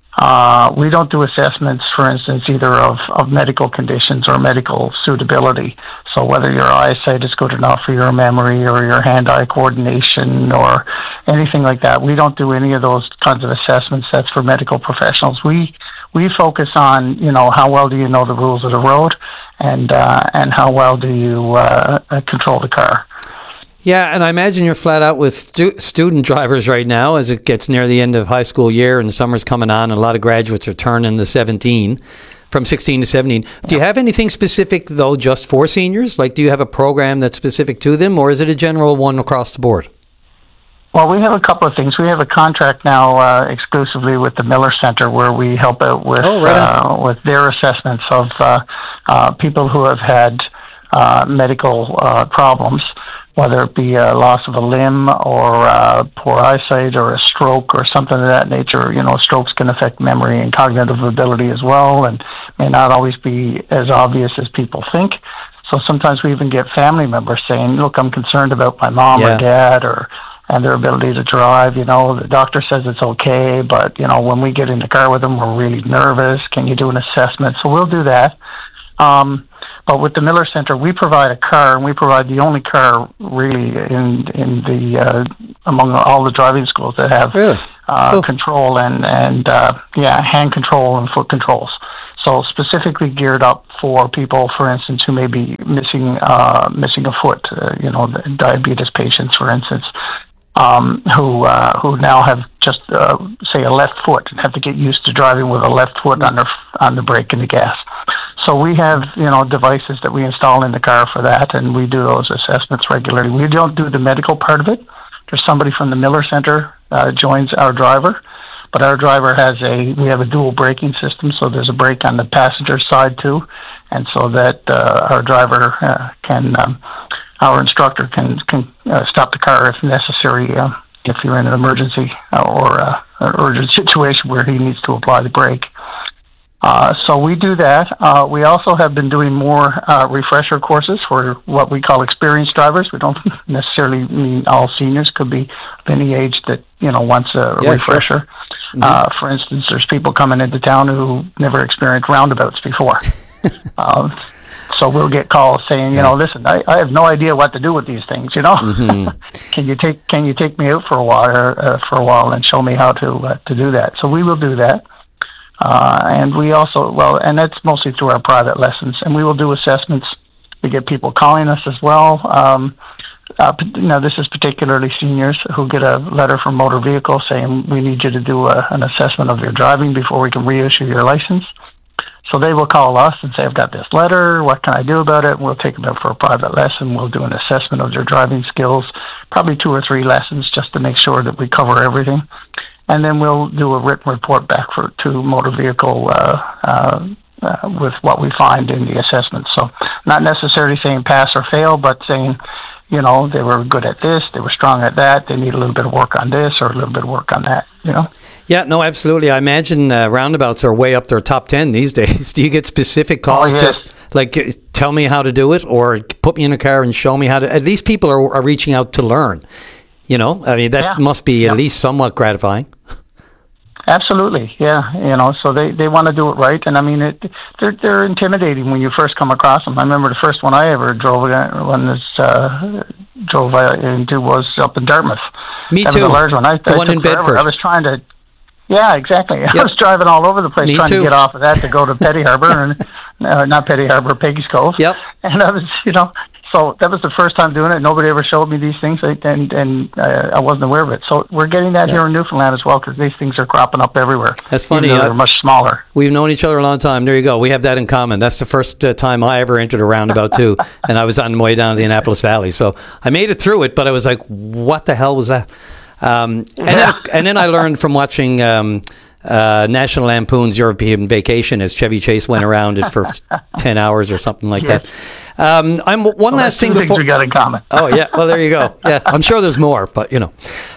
Speaker 21: Uh, we don't do assessments, for instance, either of, of medical conditions or medical suitability. So whether your eyesight is good enough or your memory or your hand-eye coordination or anything like that, we don't do any of those kinds of assessments. That's for medical professionals. We we focus on, you know, how well do you know the rules of the road, and uh, and how well do you uh, control the car.
Speaker 4: Yeah, and I imagine you're flat out with stu- student drivers right now as it gets near the end of high school year and summer's coming on, and a lot of graduates are turning the seventeen, from sixteen to seventeen. Do you have anything specific, though, just for seniors? Like, do you have a program that's specific to them, or is it a general one across the board?
Speaker 21: Well, we have a couple of things. We have a contract now uh, exclusively with the Miller Center where we help out with,
Speaker 4: oh, right
Speaker 21: uh, with their assessments of uh, uh, people who have had uh, medical uh, problems. whether it be a loss of a limb or uh, poor eyesight or a stroke or something of that nature. You know, strokes can affect memory and cognitive ability as well, and may not always be as obvious as people think. So sometimes we even get family members saying, look, I'm concerned about my mom
Speaker 4: Yeah.
Speaker 21: or dad or and their ability to drive. You know, the doctor says it's okay, but, you know, when we get in the car with them, we're really nervous. Can you do an assessment? So we'll do that. Um, but with the Miller Center, we provide a car, and we provide the only car really in in the uh, among all the driving schools that have
Speaker 4: really?
Speaker 21: uh,
Speaker 4: cool.
Speaker 21: control and and uh, yeah, hand control and foot controls. So specifically geared up for people, for instance, who may be missing uh, missing a foot. Uh, you know, the diabetes patients, for instance, um, who uh, who now have just uh, say a left foot and have to get used to driving with a left foot on the on the brake and the gas. So we have, you know, devices that we install in the car for that, and we do those assessments regularly. We don't do the medical part of it. There's somebody from the Miller Center uh, joins our driver, but our driver has a, we have a dual braking system, so there's a brake on the passenger side too, and so that uh, our driver uh, can, um, our instructor can, can uh, stop the car if necessary, uh, if you're in an emergency or uh, an urgent situation where he needs to apply the brake. Uh, so we do that. Uh, we also have been doing more uh, refresher courses for what we call experienced drivers. We don't necessarily mean all seniors. Could be of any age that, you know, wants a
Speaker 4: Yeah,
Speaker 21: refresher.
Speaker 4: sure. Mm-hmm.
Speaker 21: Uh, for instance, there's people coming into town who never experienced roundabouts before. um, so we'll get calls saying, you know, listen, I, I have no idea what to do with these things. You know,
Speaker 4: Mm-hmm.
Speaker 21: can you take can you take me out for a while uh, for a while and show me how to uh, to do that? So we will do that. Uh, and we also, well, and that's mostly through our private lessons, and we will do assessments. We get people calling us as well. Um, uh, you know, this is particularly seniors who get a letter from motor vehicle saying we need you to do a, an assessment of your driving before we can reissue your license. So they will call us and say, I've got this letter, what can I do about it? And we'll take them out for a private lesson. We'll do an assessment of their driving skills, probably two or three lessons just to make sure that we cover everything. And then we'll do a written report back for to motor vehicle uh, uh, uh, with what we find in the assessment. So not necessarily saying pass or fail, but saying, you know, they were good at this, they were strong at that, they need a little bit of work on this or a little bit of work on that, you know?
Speaker 4: Yeah, no, absolutely. I imagine uh, roundabouts are way up their top ten these days. Do you get specific calls?
Speaker 21: Oh, yes.
Speaker 4: Just like, uh, tell me how to do it, or put me in a car and show me how to... At least people are, are reaching out to learn. You know, I mean, that
Speaker 21: Yeah.
Speaker 4: must be
Speaker 21: Yeah.
Speaker 4: at least somewhat gratifying.
Speaker 21: Absolutely, yeah. You know, so they, they want to do it right, and I mean, it they're they're intimidating when you first come across them. I remember the first one I ever drove when this uh, drove into was up in Dartmouth.
Speaker 4: Me
Speaker 21: that
Speaker 4: too.
Speaker 21: Was a large one. I,
Speaker 4: the
Speaker 21: I
Speaker 4: one
Speaker 21: took
Speaker 4: in
Speaker 21: forever.
Speaker 4: Bedford.
Speaker 21: I was trying to. Yeah, exactly.
Speaker 4: Yep.
Speaker 21: I was driving all over the place
Speaker 4: Me
Speaker 21: trying
Speaker 4: too.
Speaker 21: to get off of that to go to Petty Harbor and uh, not Petty Harbor, Peggy's Cove.
Speaker 4: Yep.
Speaker 21: And I was, you know. So that was the first time doing it. Nobody ever showed me these things, and and uh, I wasn't aware of it. So we're getting that
Speaker 4: Yeah.
Speaker 21: here in Newfoundland as well, because these things are cropping up everywhere.
Speaker 4: That's funny.
Speaker 21: Even though
Speaker 4: uh,
Speaker 21: they're much smaller.
Speaker 4: We've known each other a long time. There you go. We have that in common. That's the first uh, time I ever entered a roundabout, too. And I was on my way down to the Annapolis Valley. So I made it through it, but I was like, what the hell was that? Um, and, then, and then I learned from watching um, uh, National Lampoon's European Vacation as Chevy Chase went around it for ten hours or something like
Speaker 21: Yes.
Speaker 4: that. Um, I'm one
Speaker 21: Well,
Speaker 4: last
Speaker 21: that's
Speaker 4: thing
Speaker 21: two things
Speaker 4: before
Speaker 21: we got in common.
Speaker 4: Oh yeah, well there you go. Yeah, I'm sure there's more, but you know.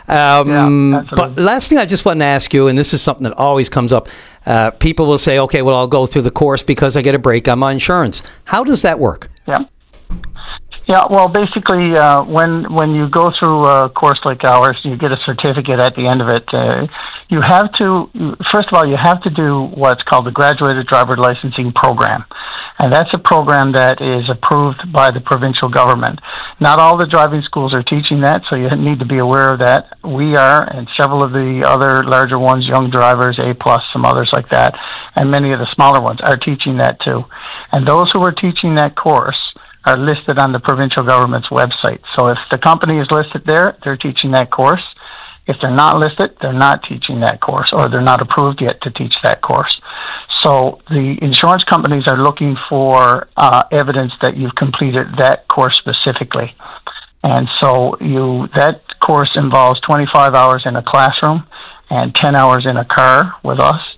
Speaker 4: Um,
Speaker 21: Yeah,
Speaker 4: but last thing I just wanted to ask you, and this is something that always comes up. Uh, people will say, "Okay, well I'll go through the course because I get a break on my insurance." How does that work?
Speaker 21: Yeah. Yeah, well, basically, uh, when when you go through a course like ours, you get a certificate at the end of it. Uh, you have to, first of all, you have to do what's called the Graduated Driver Licensing Program. And that's a program that is approved by the provincial government. Not all the driving schools are teaching that, so you need to be aware of that. We are, and several of the other larger ones, Young Drivers, A plus, some others like that, and many of the smaller ones are teaching that too. And those who are teaching that course are listed on the provincial government's website. So if the company is listed there, they're teaching that course. If they're not listed, they're not teaching that course, or they're not approved yet to teach that course. So the insurance companies are looking for uh, evidence that you've completed that course specifically. And so you that course involves twenty-five hours in a classroom and ten hours in a car with us.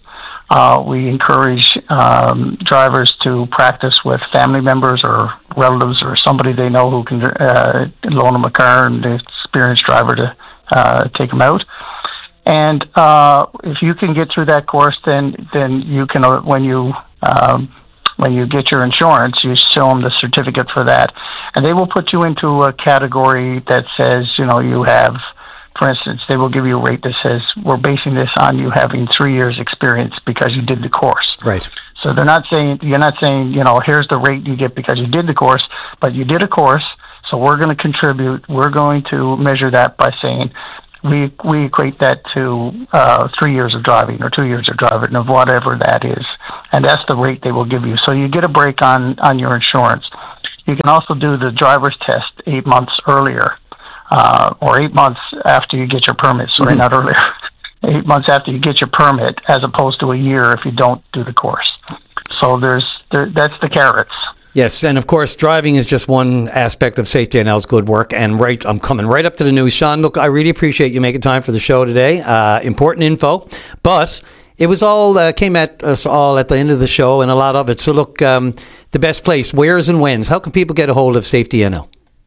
Speaker 21: Uh, we encourage um, drivers to practice with family members or relatives or somebody they know who can uh, loan them a car and an experienced driver to uh, take them out. And uh, if you can get through that course, then then you can uh, when you um, when you get your insurance, you show them the certificate for that, and they will put you into a category that says, you know, you have. For instance, they will give you a rate that says, we're basing this on you having three years experience because you did the course.
Speaker 4: Right.
Speaker 21: So they're not saying, you're not saying, you know, here's the rate you get because you did the course, but you did a course, so we're going to contribute, we're going to measure that by saying, we we equate that to uh, three years of driving or two years of driving or whatever that is. And that's the rate they will give you. So you get a break on, on your insurance. You can also do the driver's test eight months earlier. Uh, or eight months after you get your permit, sorry, mm-hmm. not earlier, eight months after you get your permit, as opposed to a year if you don't do the course. So there's there, that's the carrots.
Speaker 4: Yes, and of course, driving is just one aspect of Safety N L's good work. And right, I'm coming right up to the news. Sean, look, I really appreciate you making time for the show today. Uh, important info, but it was all uh, came at us all at the end of the show, and a lot of it. So look, um, the best place, where's and when's. How can people get a hold of Safety N L?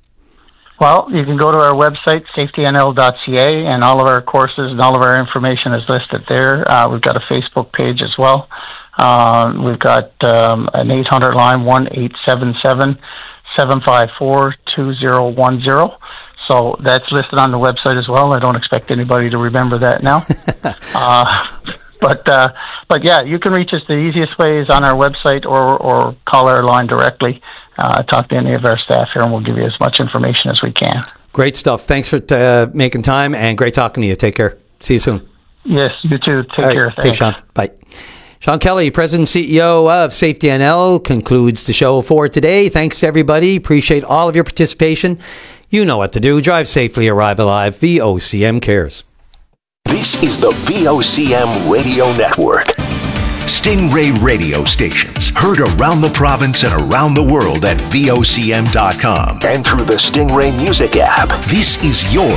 Speaker 21: Well, you can go to our website, safety n l dot c a, and all of our courses and all of our information is listed there. Uh, we've got a Facebook page as well. Uh, we've got um, an eight hundred line, one eight seven seven, seven five four, two zero one zero. So that's listed on the website as well. I don't expect anybody to remember that now. uh, but, uh, but yeah, you can reach us. The easiest way is on our website or, or call our line directly. Uh, talk to any of our staff here, and we'll give you as much information as we can.
Speaker 4: Great stuff. Thanks for uh, making time, and great talking to you. Take care. See you soon.
Speaker 21: Yes, you too. Take
Speaker 4: All right,
Speaker 21: care.
Speaker 4: Take
Speaker 21: Thanks.
Speaker 4: Sean. Bye. Sean Kelly, President and C E O of Safety N L, concludes the show for today. Thanks, everybody. Appreciate all of your participation. You know what to do. Drive safely, arrive alive. V O C M cares.
Speaker 3: This is the V O C M Radio Network. Stingray radio stations heard around the province and around the world at V O C M dot com and through the Stingray Music app. This is your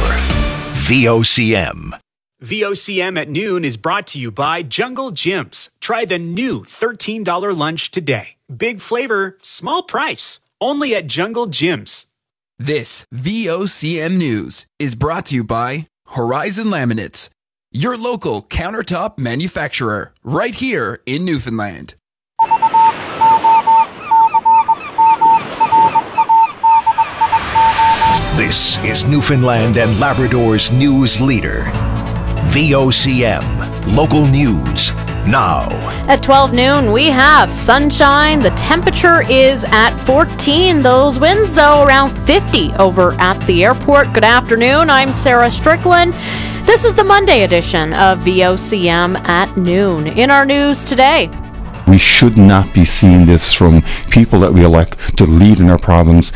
Speaker 3: V O C M.
Speaker 2: V O C M at noon is brought to you by Jungle Gyms. Try the new thirteen dollars lunch today. Big flavor, small price. Only at Jungle Gyms.
Speaker 9: This V O C M News is brought to you by Horizon Laminates, your local countertop manufacturer, right here in Newfoundland.
Speaker 3: This is Newfoundland and Labrador's news leader. V O C M, local news, now.
Speaker 22: At twelve noon, we have sunshine. The temperature is at fourteen. Those winds, though, around fifty over at the airport. Good afternoon. I'm Sarah Strickland. This is the Monday edition of V O C M at noon. In our news today,
Speaker 23: we should not be seeing this from people that we elect to lead in our province.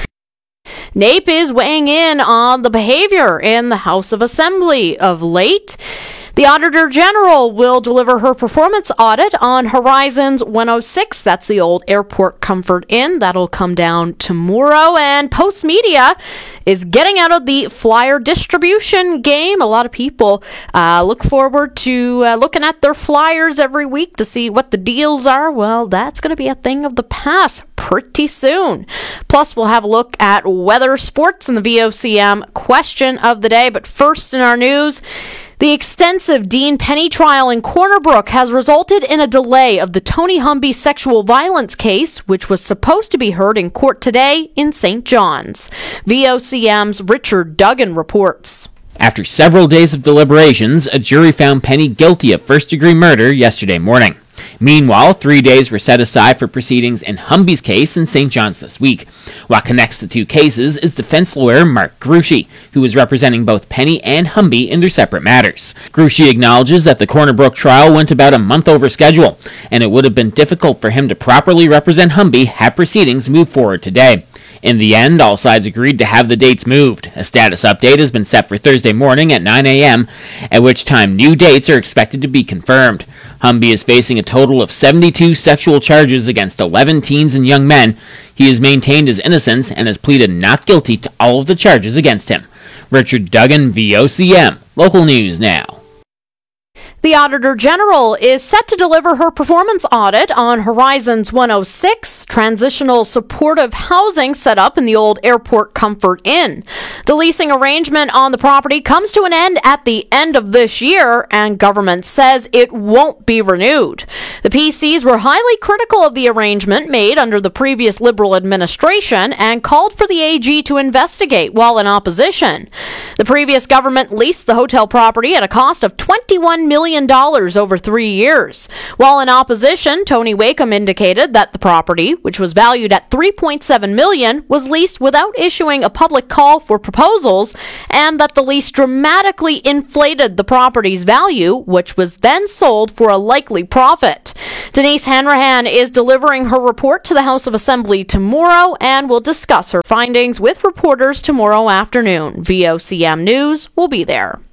Speaker 22: NAPE is weighing in on the behavior in the House of Assembly of late. The Auditor General will deliver her performance audit on Horizons one oh six. That's the old Airport Comfort Inn. That'll come down tomorrow. And Post Media is getting out of the flyer distribution game. A lot of people uh, look forward to uh, looking at their flyers every week to see what the deals are. Well, that's going to be a thing of the past pretty soon. Plus, we'll have a look at weather, sports, and the V O C M question of the day. But first in our news, the extensive Dean Penny trial in Corner Brook has resulted in a delay of the Tony Humby sexual violence case, which was supposed to be heard in court today in Saint John's. V O C M's Richard Duggan reports.
Speaker 24: After several days of deliberations, a jury found Penny guilty of first-degree murder yesterday morning. Meanwhile, three days were set aside for proceedings in Humby's case in Saint John's this week. What connects the two cases is defense lawyer Mark Grushi, who is representing both Penny and Humby in their separate matters. Grushi acknowledges that the Corner Brook trial went about a month over schedule, and it would have been difficult for him to properly represent Humby had proceedings moved forward today. In the end, all sides agreed to have the dates moved. A status update has been set for Thursday morning at nine a.m., at which time new dates are expected to be confirmed. Humby is facing a total of seventy-two sexual charges against eleven teens and young men. He has maintained his innocence and has pleaded not guilty to all of the charges against him. Richard Duggan, V O C M. Local news now.
Speaker 22: The Auditor General is set to deliver her performance audit on Horizons one oh six, transitional supportive housing set up in the old Airport Comfort Inn. The leasing arrangement on the property comes to an end at the end of this year, and government says it won't be renewed. The P Cs were highly critical of the arrangement made under the previous Liberal administration and called for the A G to investigate while in opposition. The previous government leased the hotel property at a cost of twenty-one million dollars over three years. While in opposition, Tony Wakeham indicated that the property, which was valued at three point seven million dollars, was leased without issuing a public call for proposals, and that the lease dramatically inflated the property's value, which was then sold for a likely profit. Denise Hanrahan is delivering her report to the House of Assembly tomorrow and will discuss her findings with reporters tomorrow afternoon. V O C M News will be there.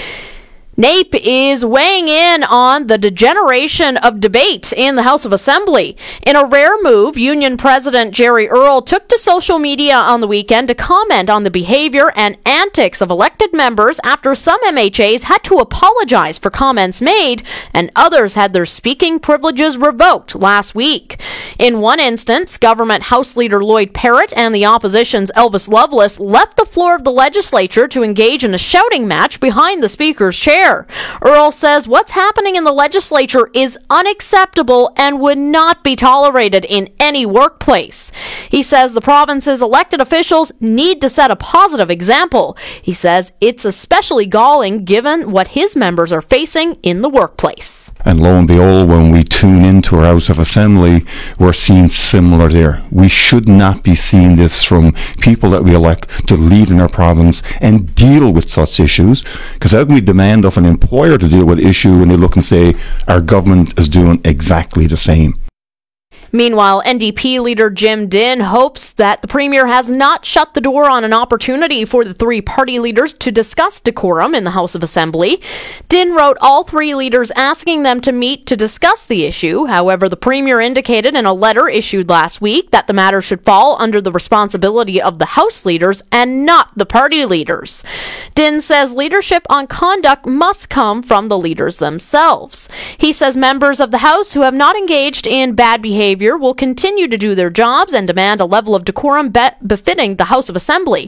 Speaker 22: NAPE is weighing in on the degeneration of debate in the House of Assembly. In a rare move, Union President Jerry Earl took to social media on the weekend to comment on the behavior and antics of elected members after some M H As had to apologize for comments made and others had their speaking privileges revoked last week. In one instance, Government House Leader Lloyd Parrott and the opposition's Elvis Lovelace left the floor of the legislature to engage in a shouting match behind the Speaker's chair. Earl says what's happening in the legislature is unacceptable and would not be tolerated in any workplace. He says the province's elected officials need to set a positive example. He says it's especially galling given what his members are facing in the workplace.
Speaker 23: And lo and behold, when we tune into our House of Assembly, we're seeing similar there. We should not be seeing this from people that we elect to lead in our province and deal with such issues, because how can we demand of an employer to deal with issue when they look and say our government is doing exactly the same?
Speaker 22: Meanwhile, N D P leader Jim Dinn hopes that the Premier has not shut the door on an opportunity for the three party leaders to discuss decorum in the House of Assembly. Dinn wrote all three leaders asking them to meet to discuss the issue. However, the Premier indicated in a letter issued last week that the matter should fall under the responsibility of the House leaders and not the party leaders. Dinn says leadership on conduct must come from the leaders themselves. He says members of the House who have not engaged in bad behavior will continue to do their jobs and demand a level of decorum be- befitting the House of Assembly.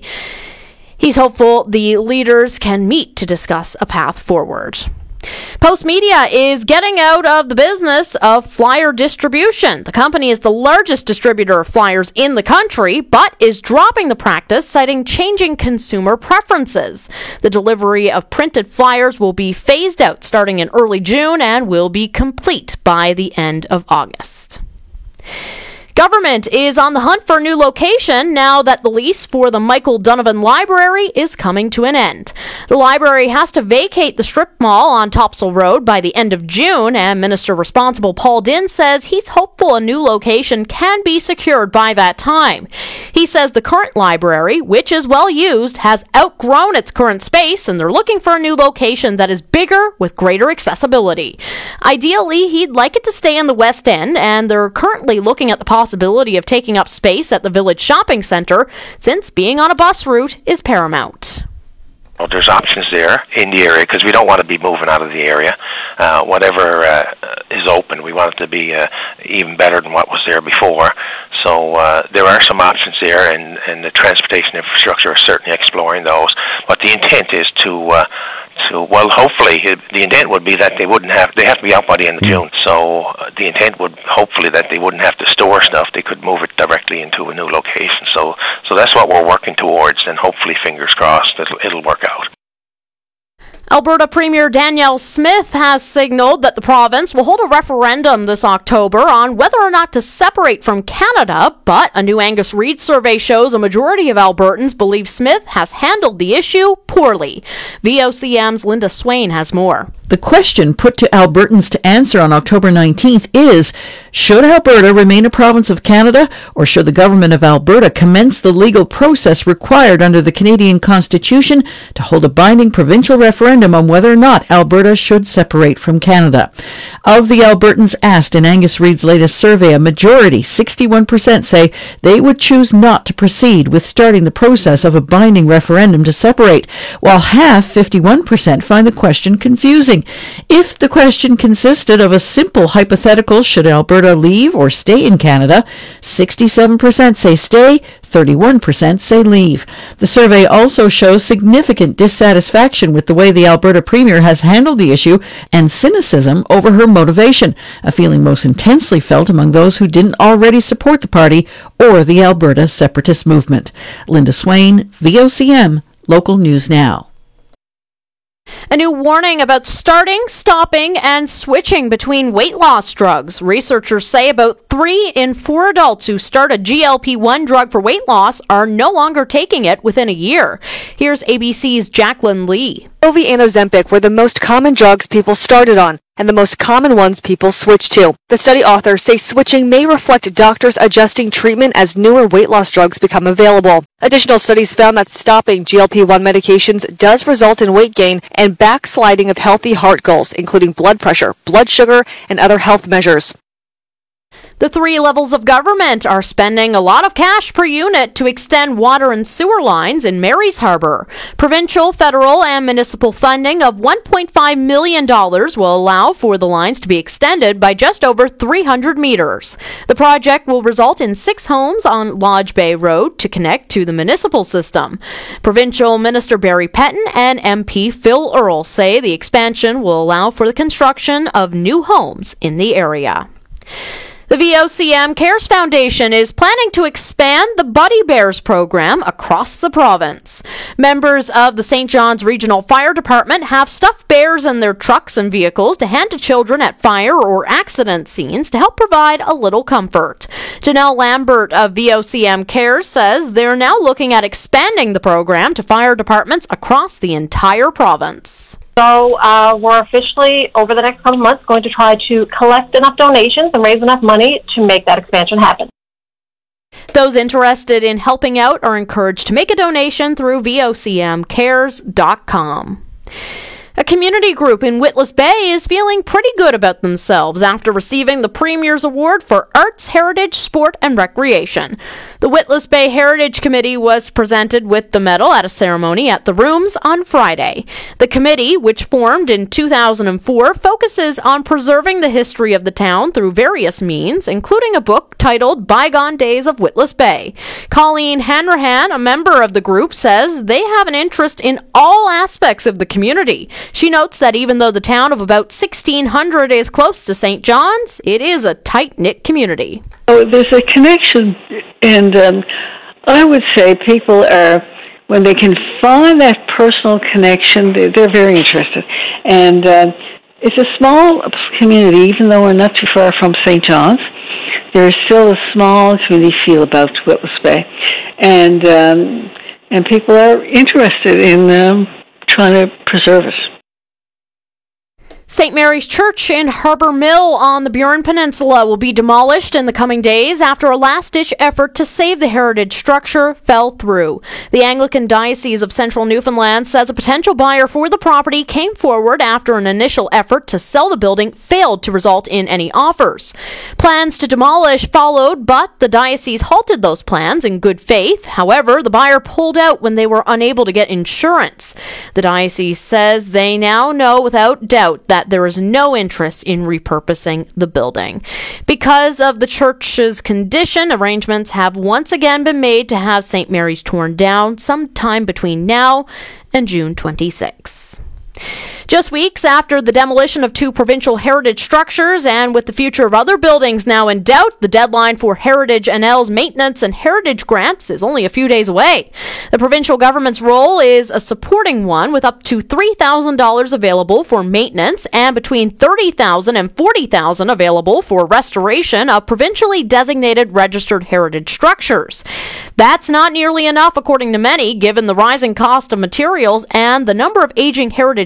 Speaker 22: He's hopeful the leaders can meet to discuss a path forward. Postmedia is getting out of the business of flyer distribution. The company is the largest distributor of flyers in the country, but is dropping the practice, citing changing consumer preferences. The delivery of printed flyers will be phased out starting in early June and will be complete by the end of August. Government is on the hunt for a new location now that the lease for the Michael Donovan Library is coming to an end. The library has to vacate the strip mall on Topsail Road by the end of June, and Minister responsible Paul Dinn says he's hopeful a new location can be secured by that time. He says the current library, which is well used, has outgrown its current space, and they're looking for a new location that is bigger with greater accessibility. Ideally, he'd like it to stay in the West End, and they're currently looking at the possibility possibility of taking up space at the Village Shopping Centre, since being on a bus route is paramount.
Speaker 1: Well, there's options there in the area because we don't want to be moving out of the area. Uh, whatever uh, is open, we want it to be uh, even better than what was there before. So uh, there are some options there, and, and the transportation infrastructure is certainly exploring those. But the intent is to, uh, to well, hopefully, the intent would be that they wouldn't have, they have to be out by the end of June. So uh, the intent would hopefully that they wouldn't have to store stuff. They could move it directly into a new location. So, so that's what we're working towards, and hopefully, fingers crossed, it'll, it'll work out.
Speaker 22: Alberta Premier Danielle Smith has signaled that the province will hold a referendum this October on whether or not to separate from Canada, but a new Angus Reid survey shows a majority of Albertans believe Smith has handled the issue poorly. V O C M's Linda Swain has more.
Speaker 5: The question put to Albertans to answer on October nineteenth is, should Alberta remain a province of Canada, or should the government of Alberta commence the legal process required under the Canadian Constitution to hold a binding provincial referendum referendum on whether or not Alberta should separate from Canada. Of the Albertans asked in Angus Reid's latest survey, a majority, sixty-one percent, say they would choose not to proceed with starting the process of a binding referendum to separate, while half, fifty-one percent, find the question confusing. If the question consisted of a simple hypothetical, should Alberta leave or stay in Canada, sixty-seven percent say stay, thirty-one percent say leave. The survey also shows significant dissatisfaction with the way the Alberta Premier has handled the issue and cynicism over her motivation, a feeling most intensely felt among those who didn't already support the party or the Alberta separatist movement. Linda Swain, V O C M, Local News Now.
Speaker 22: A new warning about starting, stopping, and switching between weight loss drugs. Researchers say about three in four adults who start a G L P one drug for weight loss are no longer taking it within a year. Here's A B C's Jacqueline Lee.
Speaker 6: Wegovy and Ozempic were the most common drugs people started on, and the most common ones people switched to. The study authors say switching may reflect doctors adjusting treatment as newer weight loss drugs become available. Additional studies found that stopping G L P one medications does result in weight gain and backsliding of healthy heart goals, including blood pressure, blood sugar, and other health measures.
Speaker 22: The three levels of government are spending a lot of cash per unit to extend water and sewer lines in Mary's Harbor. Provincial, federal, and municipal funding of one point five million dollars will allow for the lines to be extended by just over three hundred meters. The project will result in six homes on Lodge Bay Road to connect to the municipal system. Provincial Minister Barry Petton and M P Phil Earle say the expansion will allow for the construction of new homes in the area. The V O C M Cares Foundation is planning to expand the Buddy Bears program across the province. Members of the Saint John's Regional Fire Department have stuffed bears in their trucks and vehicles to hand to children at fire or accident scenes to help provide a little comfort. Janelle Lambert of V O C M Cares says they're now looking at expanding the program to fire departments across the entire province.
Speaker 7: So uh, we're officially, over the next couple of months, going to try to collect enough donations and raise enough money to make that expansion happen.
Speaker 22: Those interested in helping out are encouraged to make a donation through V O C M cares dot com. A community group in Witless Bay is feeling pretty good about themselves after receiving the Premier's Award for Arts, Heritage, Sport, and Recreation. The Witless Bay Heritage Committee was presented with the medal at a ceremony at the Rooms on Friday. The committee, which formed in two thousand four, focuses on preserving the history of the town through various means, including a book titled Bygone Days of Witless Bay. Colleen Hanrahan, a member of the group, says they have an interest in all aspects of the community. She notes that even though the town of about sixteen hundred is close to Saint John's, it is a tight-knit community.
Speaker 8: Oh, there's a connection, and um, I would say people are, when they can find that personal connection, they're, they're very interested. And uh, it's a small community, even though we're not too far from Saint John's. There's still a small community feel about Witless Bay, and um, and people are interested in um, trying to preserve it.
Speaker 22: Saint Mary's Church in Harbour Mill on the Burin Peninsula will be demolished in the coming days after a last-ditch effort to save the heritage structure fell through. The Anglican Diocese of Central Newfoundland says a potential buyer for the property came forward after an initial effort to sell the building failed to result in any offers. Plans to demolish followed, but the diocese halted those plans in good faith. However, the buyer pulled out when they were unable to get insurance. The diocese says they now know without doubt that there is no interest in repurposing the building. Because of the church's condition, arrangements have once again been made to have Saint Mary's torn down sometime between now and June twenty-sixth. Just weeks after the demolition of two provincial heritage structures and with the future of other buildings now in doubt, the deadline for Heritage N L's maintenance and heritage grants is only a few days away. The provincial government's role is a supporting one with up to three thousand dollars available for maintenance and between thirty thousand dollars and forty thousand dollars available for restoration of provincially designated registered heritage structures. That's not nearly enough, according to many, given the rising cost of materials and the number of aging heritage structures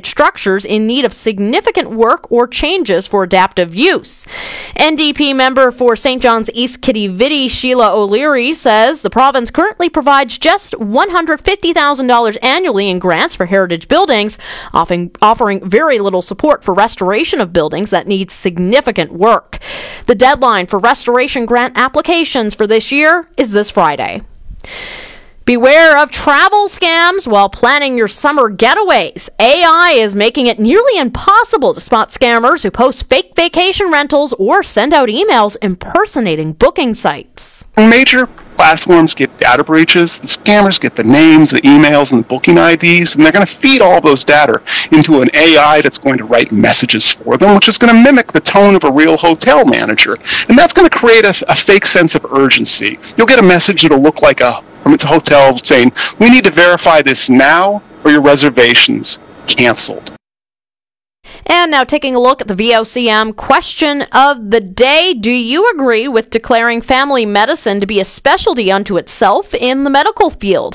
Speaker 22: structures in need of significant work or changes for adaptive use. N D P member for Saint John's East Kitty-Vitty, Sheila O'Leary, says the province currently provides just one hundred fifty thousand dollars annually in grants for heritage buildings, offering, offering very little support for restoration of buildings that need significant work. The deadline for restoration grant applications for this year is this Friday. Beware of travel scams while planning your summer getaways. A I is making it nearly impossible to spot scammers who post fake vacation rentals or send out emails impersonating booking sites.
Speaker 11: Major platforms get data breaches, the scammers get the names, the emails, and the booking I Ds, and they're going to feed all those data into an A I that's going to write messages for them, which is going to mimic the tone of a real hotel manager. And that's going to create a, a fake sense of urgency. You'll get a message that'll look like a from its hotel saying, "We need to verify this now or your reservation's canceled."
Speaker 22: And now taking a look at the V O C M question of the day. Do you agree with declaring family medicine to be a specialty unto itself in the medical field?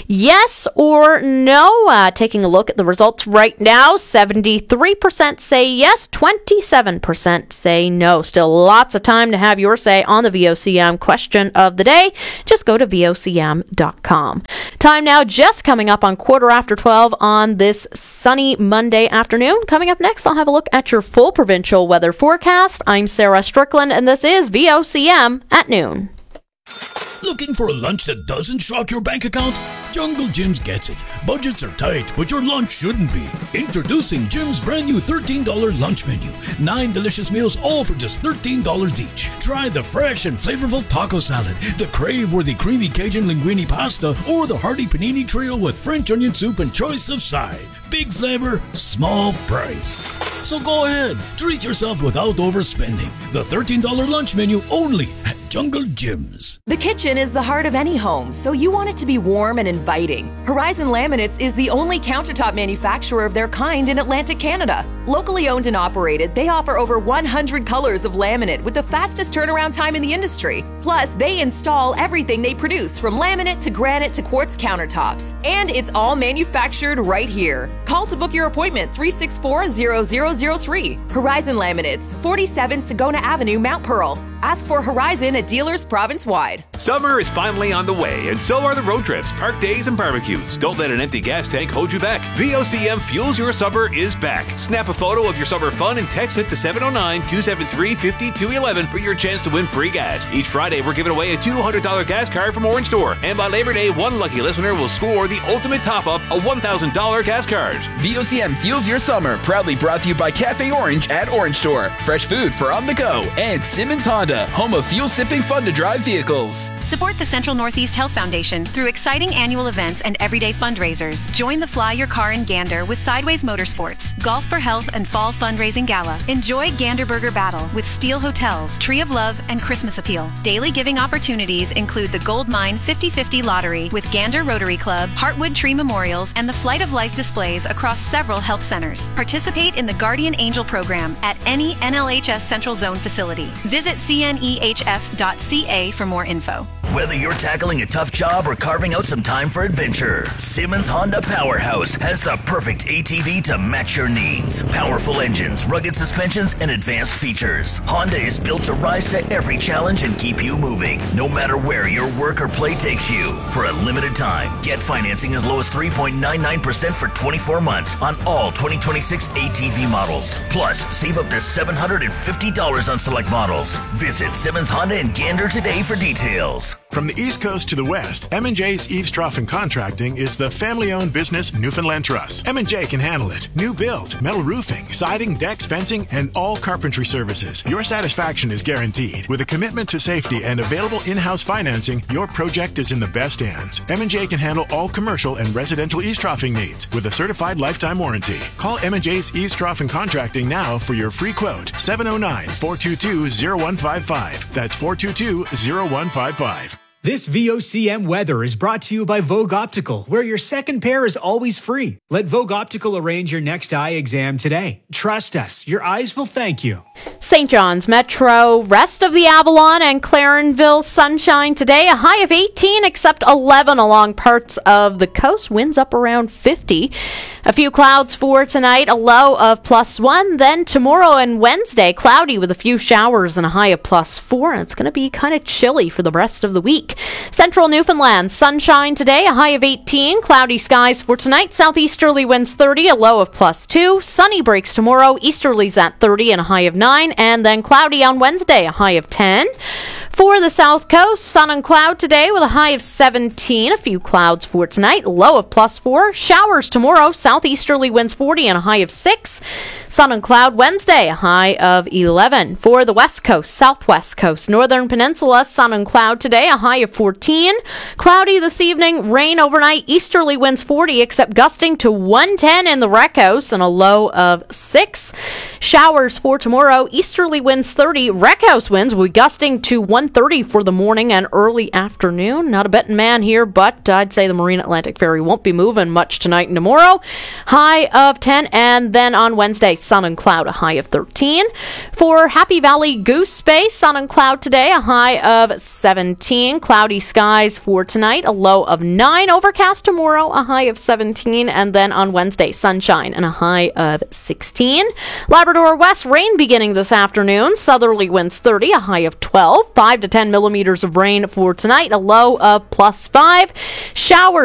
Speaker 22: Yes or no? Uh, taking a look at the results right now, seventy-three percent say yes, twenty-seven percent say no. Still lots of time to have your say on the V O C M question of the day. Just go to V O C M dot com. Time now just coming up on quarter after twelve on this sunny Monday afternoon. Coming up next, I'll have a look at your full provincial weather forecast. I'm Sarah Strickland, and this is V O C M at noon.
Speaker 12: Looking for a lunch that doesn't shock your bank account? Jungle Jim's gets it. Budgets are tight, but your lunch shouldn't be. Introducing Jim's brand new thirteen dollars lunch menu. Nine delicious meals, all for just thirteen dollars each. Try the fresh and flavorful taco salad, the crave-worthy creamy Cajun linguine pasta, or the hearty panini trio with French onion soup and choice of side. Big flavor, small price. So go ahead, treat yourself without overspending. The thirteen dollars lunch menu only at Jungle Jim's.
Speaker 13: The kitchen is the heart of any home, so you want it to be warm and inviting. Horizon Laminates is the only countertop manufacturer of their kind in Atlantic Canada. Locally owned and operated, they offer over one hundred colors of laminate with the fastest turnaround time in the industry. Plus, they install everything they produce, from laminate to granite to quartz countertops. And it's all manufactured right here. Call to book your appointment, three six four, zero zero zero three. Horizon Laminates, forty-seven Sagona Avenue, Mount Pearl. Ask for Horizon at dealers province-wide.
Speaker 14: Summer is finally on the way, and so are the road trips, park days, and barbecues. Don't let an empty gas tank hold you back. V O C M Fuels Your Summer is back. Snap a photo of your summer fun and text it to seven oh nine, two seven three, five two one one for your chance to win free gas. Each Friday, we're giving away a two hundred dollars gas card from Orange Store. And by Labor Day, one lucky listener will score the ultimate top-up, a one thousand dollars gas card.
Speaker 25: V O C M Fuels Your Summer, proudly brought to you by Cafe Orange at Orange Store. Fresh food for on the go. And Simmons Honda, home of fuel-sipping fun-to-drive vehicles.
Speaker 10: Support the Central Northeast Health Foundation through exciting annual events and everyday fundraisers. Join the Fly Your Car in Gander with Sideways Motorsports, Golf for Health and Fall Fundraising Gala. Enjoy Gander Burger Battle with Steel Hotels, Tree of Love, and Christmas Appeal. Daily giving opportunities include the Gold Mine fifty fifty Lottery with Gander Rotary Club, Heartwood Tree Memorials, and the Flight of Life displays across several health centers. Participate in the Guardian Angel program at any N L H S Central Zone facility. Visit C N E H F dot C A for more info.
Speaker 26: Whether you're tackling a tough job or carving out some time for adventure, Simmons Honda Powerhouse has the perfect A T V to match your needs. Powerful engines, rugged suspensions, and advanced features. Honda is built to rise to every challenge and keep you moving, no matter where your work or play takes you. For a limited time, get financing as low as three point nine nine percent for twenty-four months on all twenty twenty-six A T V models. Plus, save up to seven hundred fifty dollars on select models. Visit Simmons Honda in Gander today for details.
Speaker 27: From the East Coast to the West, M and J's Eaves Trough and Contracting is the family-owned business Newfoundland Trust. M and J can handle it. New builds, metal roofing, siding, decks, fencing, and all carpentry services. Your satisfaction is guaranteed. With a commitment to safety and available in-house financing, your project is in the best hands. M and J can handle all commercial and residential eaves troughing needs with a certified lifetime warranty. Call M and J's Eaves Trough and Contracting now for your free quote. seven oh nine, four two two, oh one five five. That's four two two, oh one five five.
Speaker 2: This V O C M weather is brought to you by Vogue Optical, where your second pair is always free. Let Vogue Optical arrange your next eye exam today. Trust us, your eyes will thank you.
Speaker 22: Saint John's Metro, rest of the Avalon and Clarenville, sunshine today, a high of eighteen, except eleven along parts of the coast, winds up around fifty. A few clouds for tonight, a low of plus one. Then tomorrow and Wednesday, cloudy with a few showers and a high of plus four. And it's going to be kind of chilly for the rest of the week. Central Newfoundland, sunshine today, a high of eighteen. Cloudy skies for tonight, southeasterly winds thirty, a low of plus two. Sunny breaks tomorrow, easterlies at thirty and a high of nine. And then cloudy on Wednesday, a high of ten. For the South Coast, sun and cloud today with a high of seventeen. A few clouds for tonight, low of plus four. Showers tomorrow, southeasterly winds forty and a high of six. Sun and cloud Wednesday, a high of eleven. For the West Coast, Southwest Coast, Northern Peninsula, sun and cloud today, a high of fourteen. Cloudy this evening, rain overnight, easterly winds forty, except gusting to one ten in the Wreck House and a low of six. Showers for tomorrow, easterly winds thirty. Wreck House winds will be gusting to one thirty for the morning and early afternoon. Not a betting man here, but I'd say the Marine Atlantic Ferry won't be moving much tonight and tomorrow. High of ten, and then on Wednesday, sun and cloud, a high of thirteen. For Happy Valley Goose Bay, sun and cloud today, a high of seventeen. Cloudy skies for tonight, a low of nine. Overcast tomorrow, a high of seventeen, and then on Wednesday, sunshine and a high of sixteen. Labrador West, rain beginning this afternoon. Southerly winds thirty, a high of twelve. five to ten millimeters of rain for tonight, a low of plus five. Showers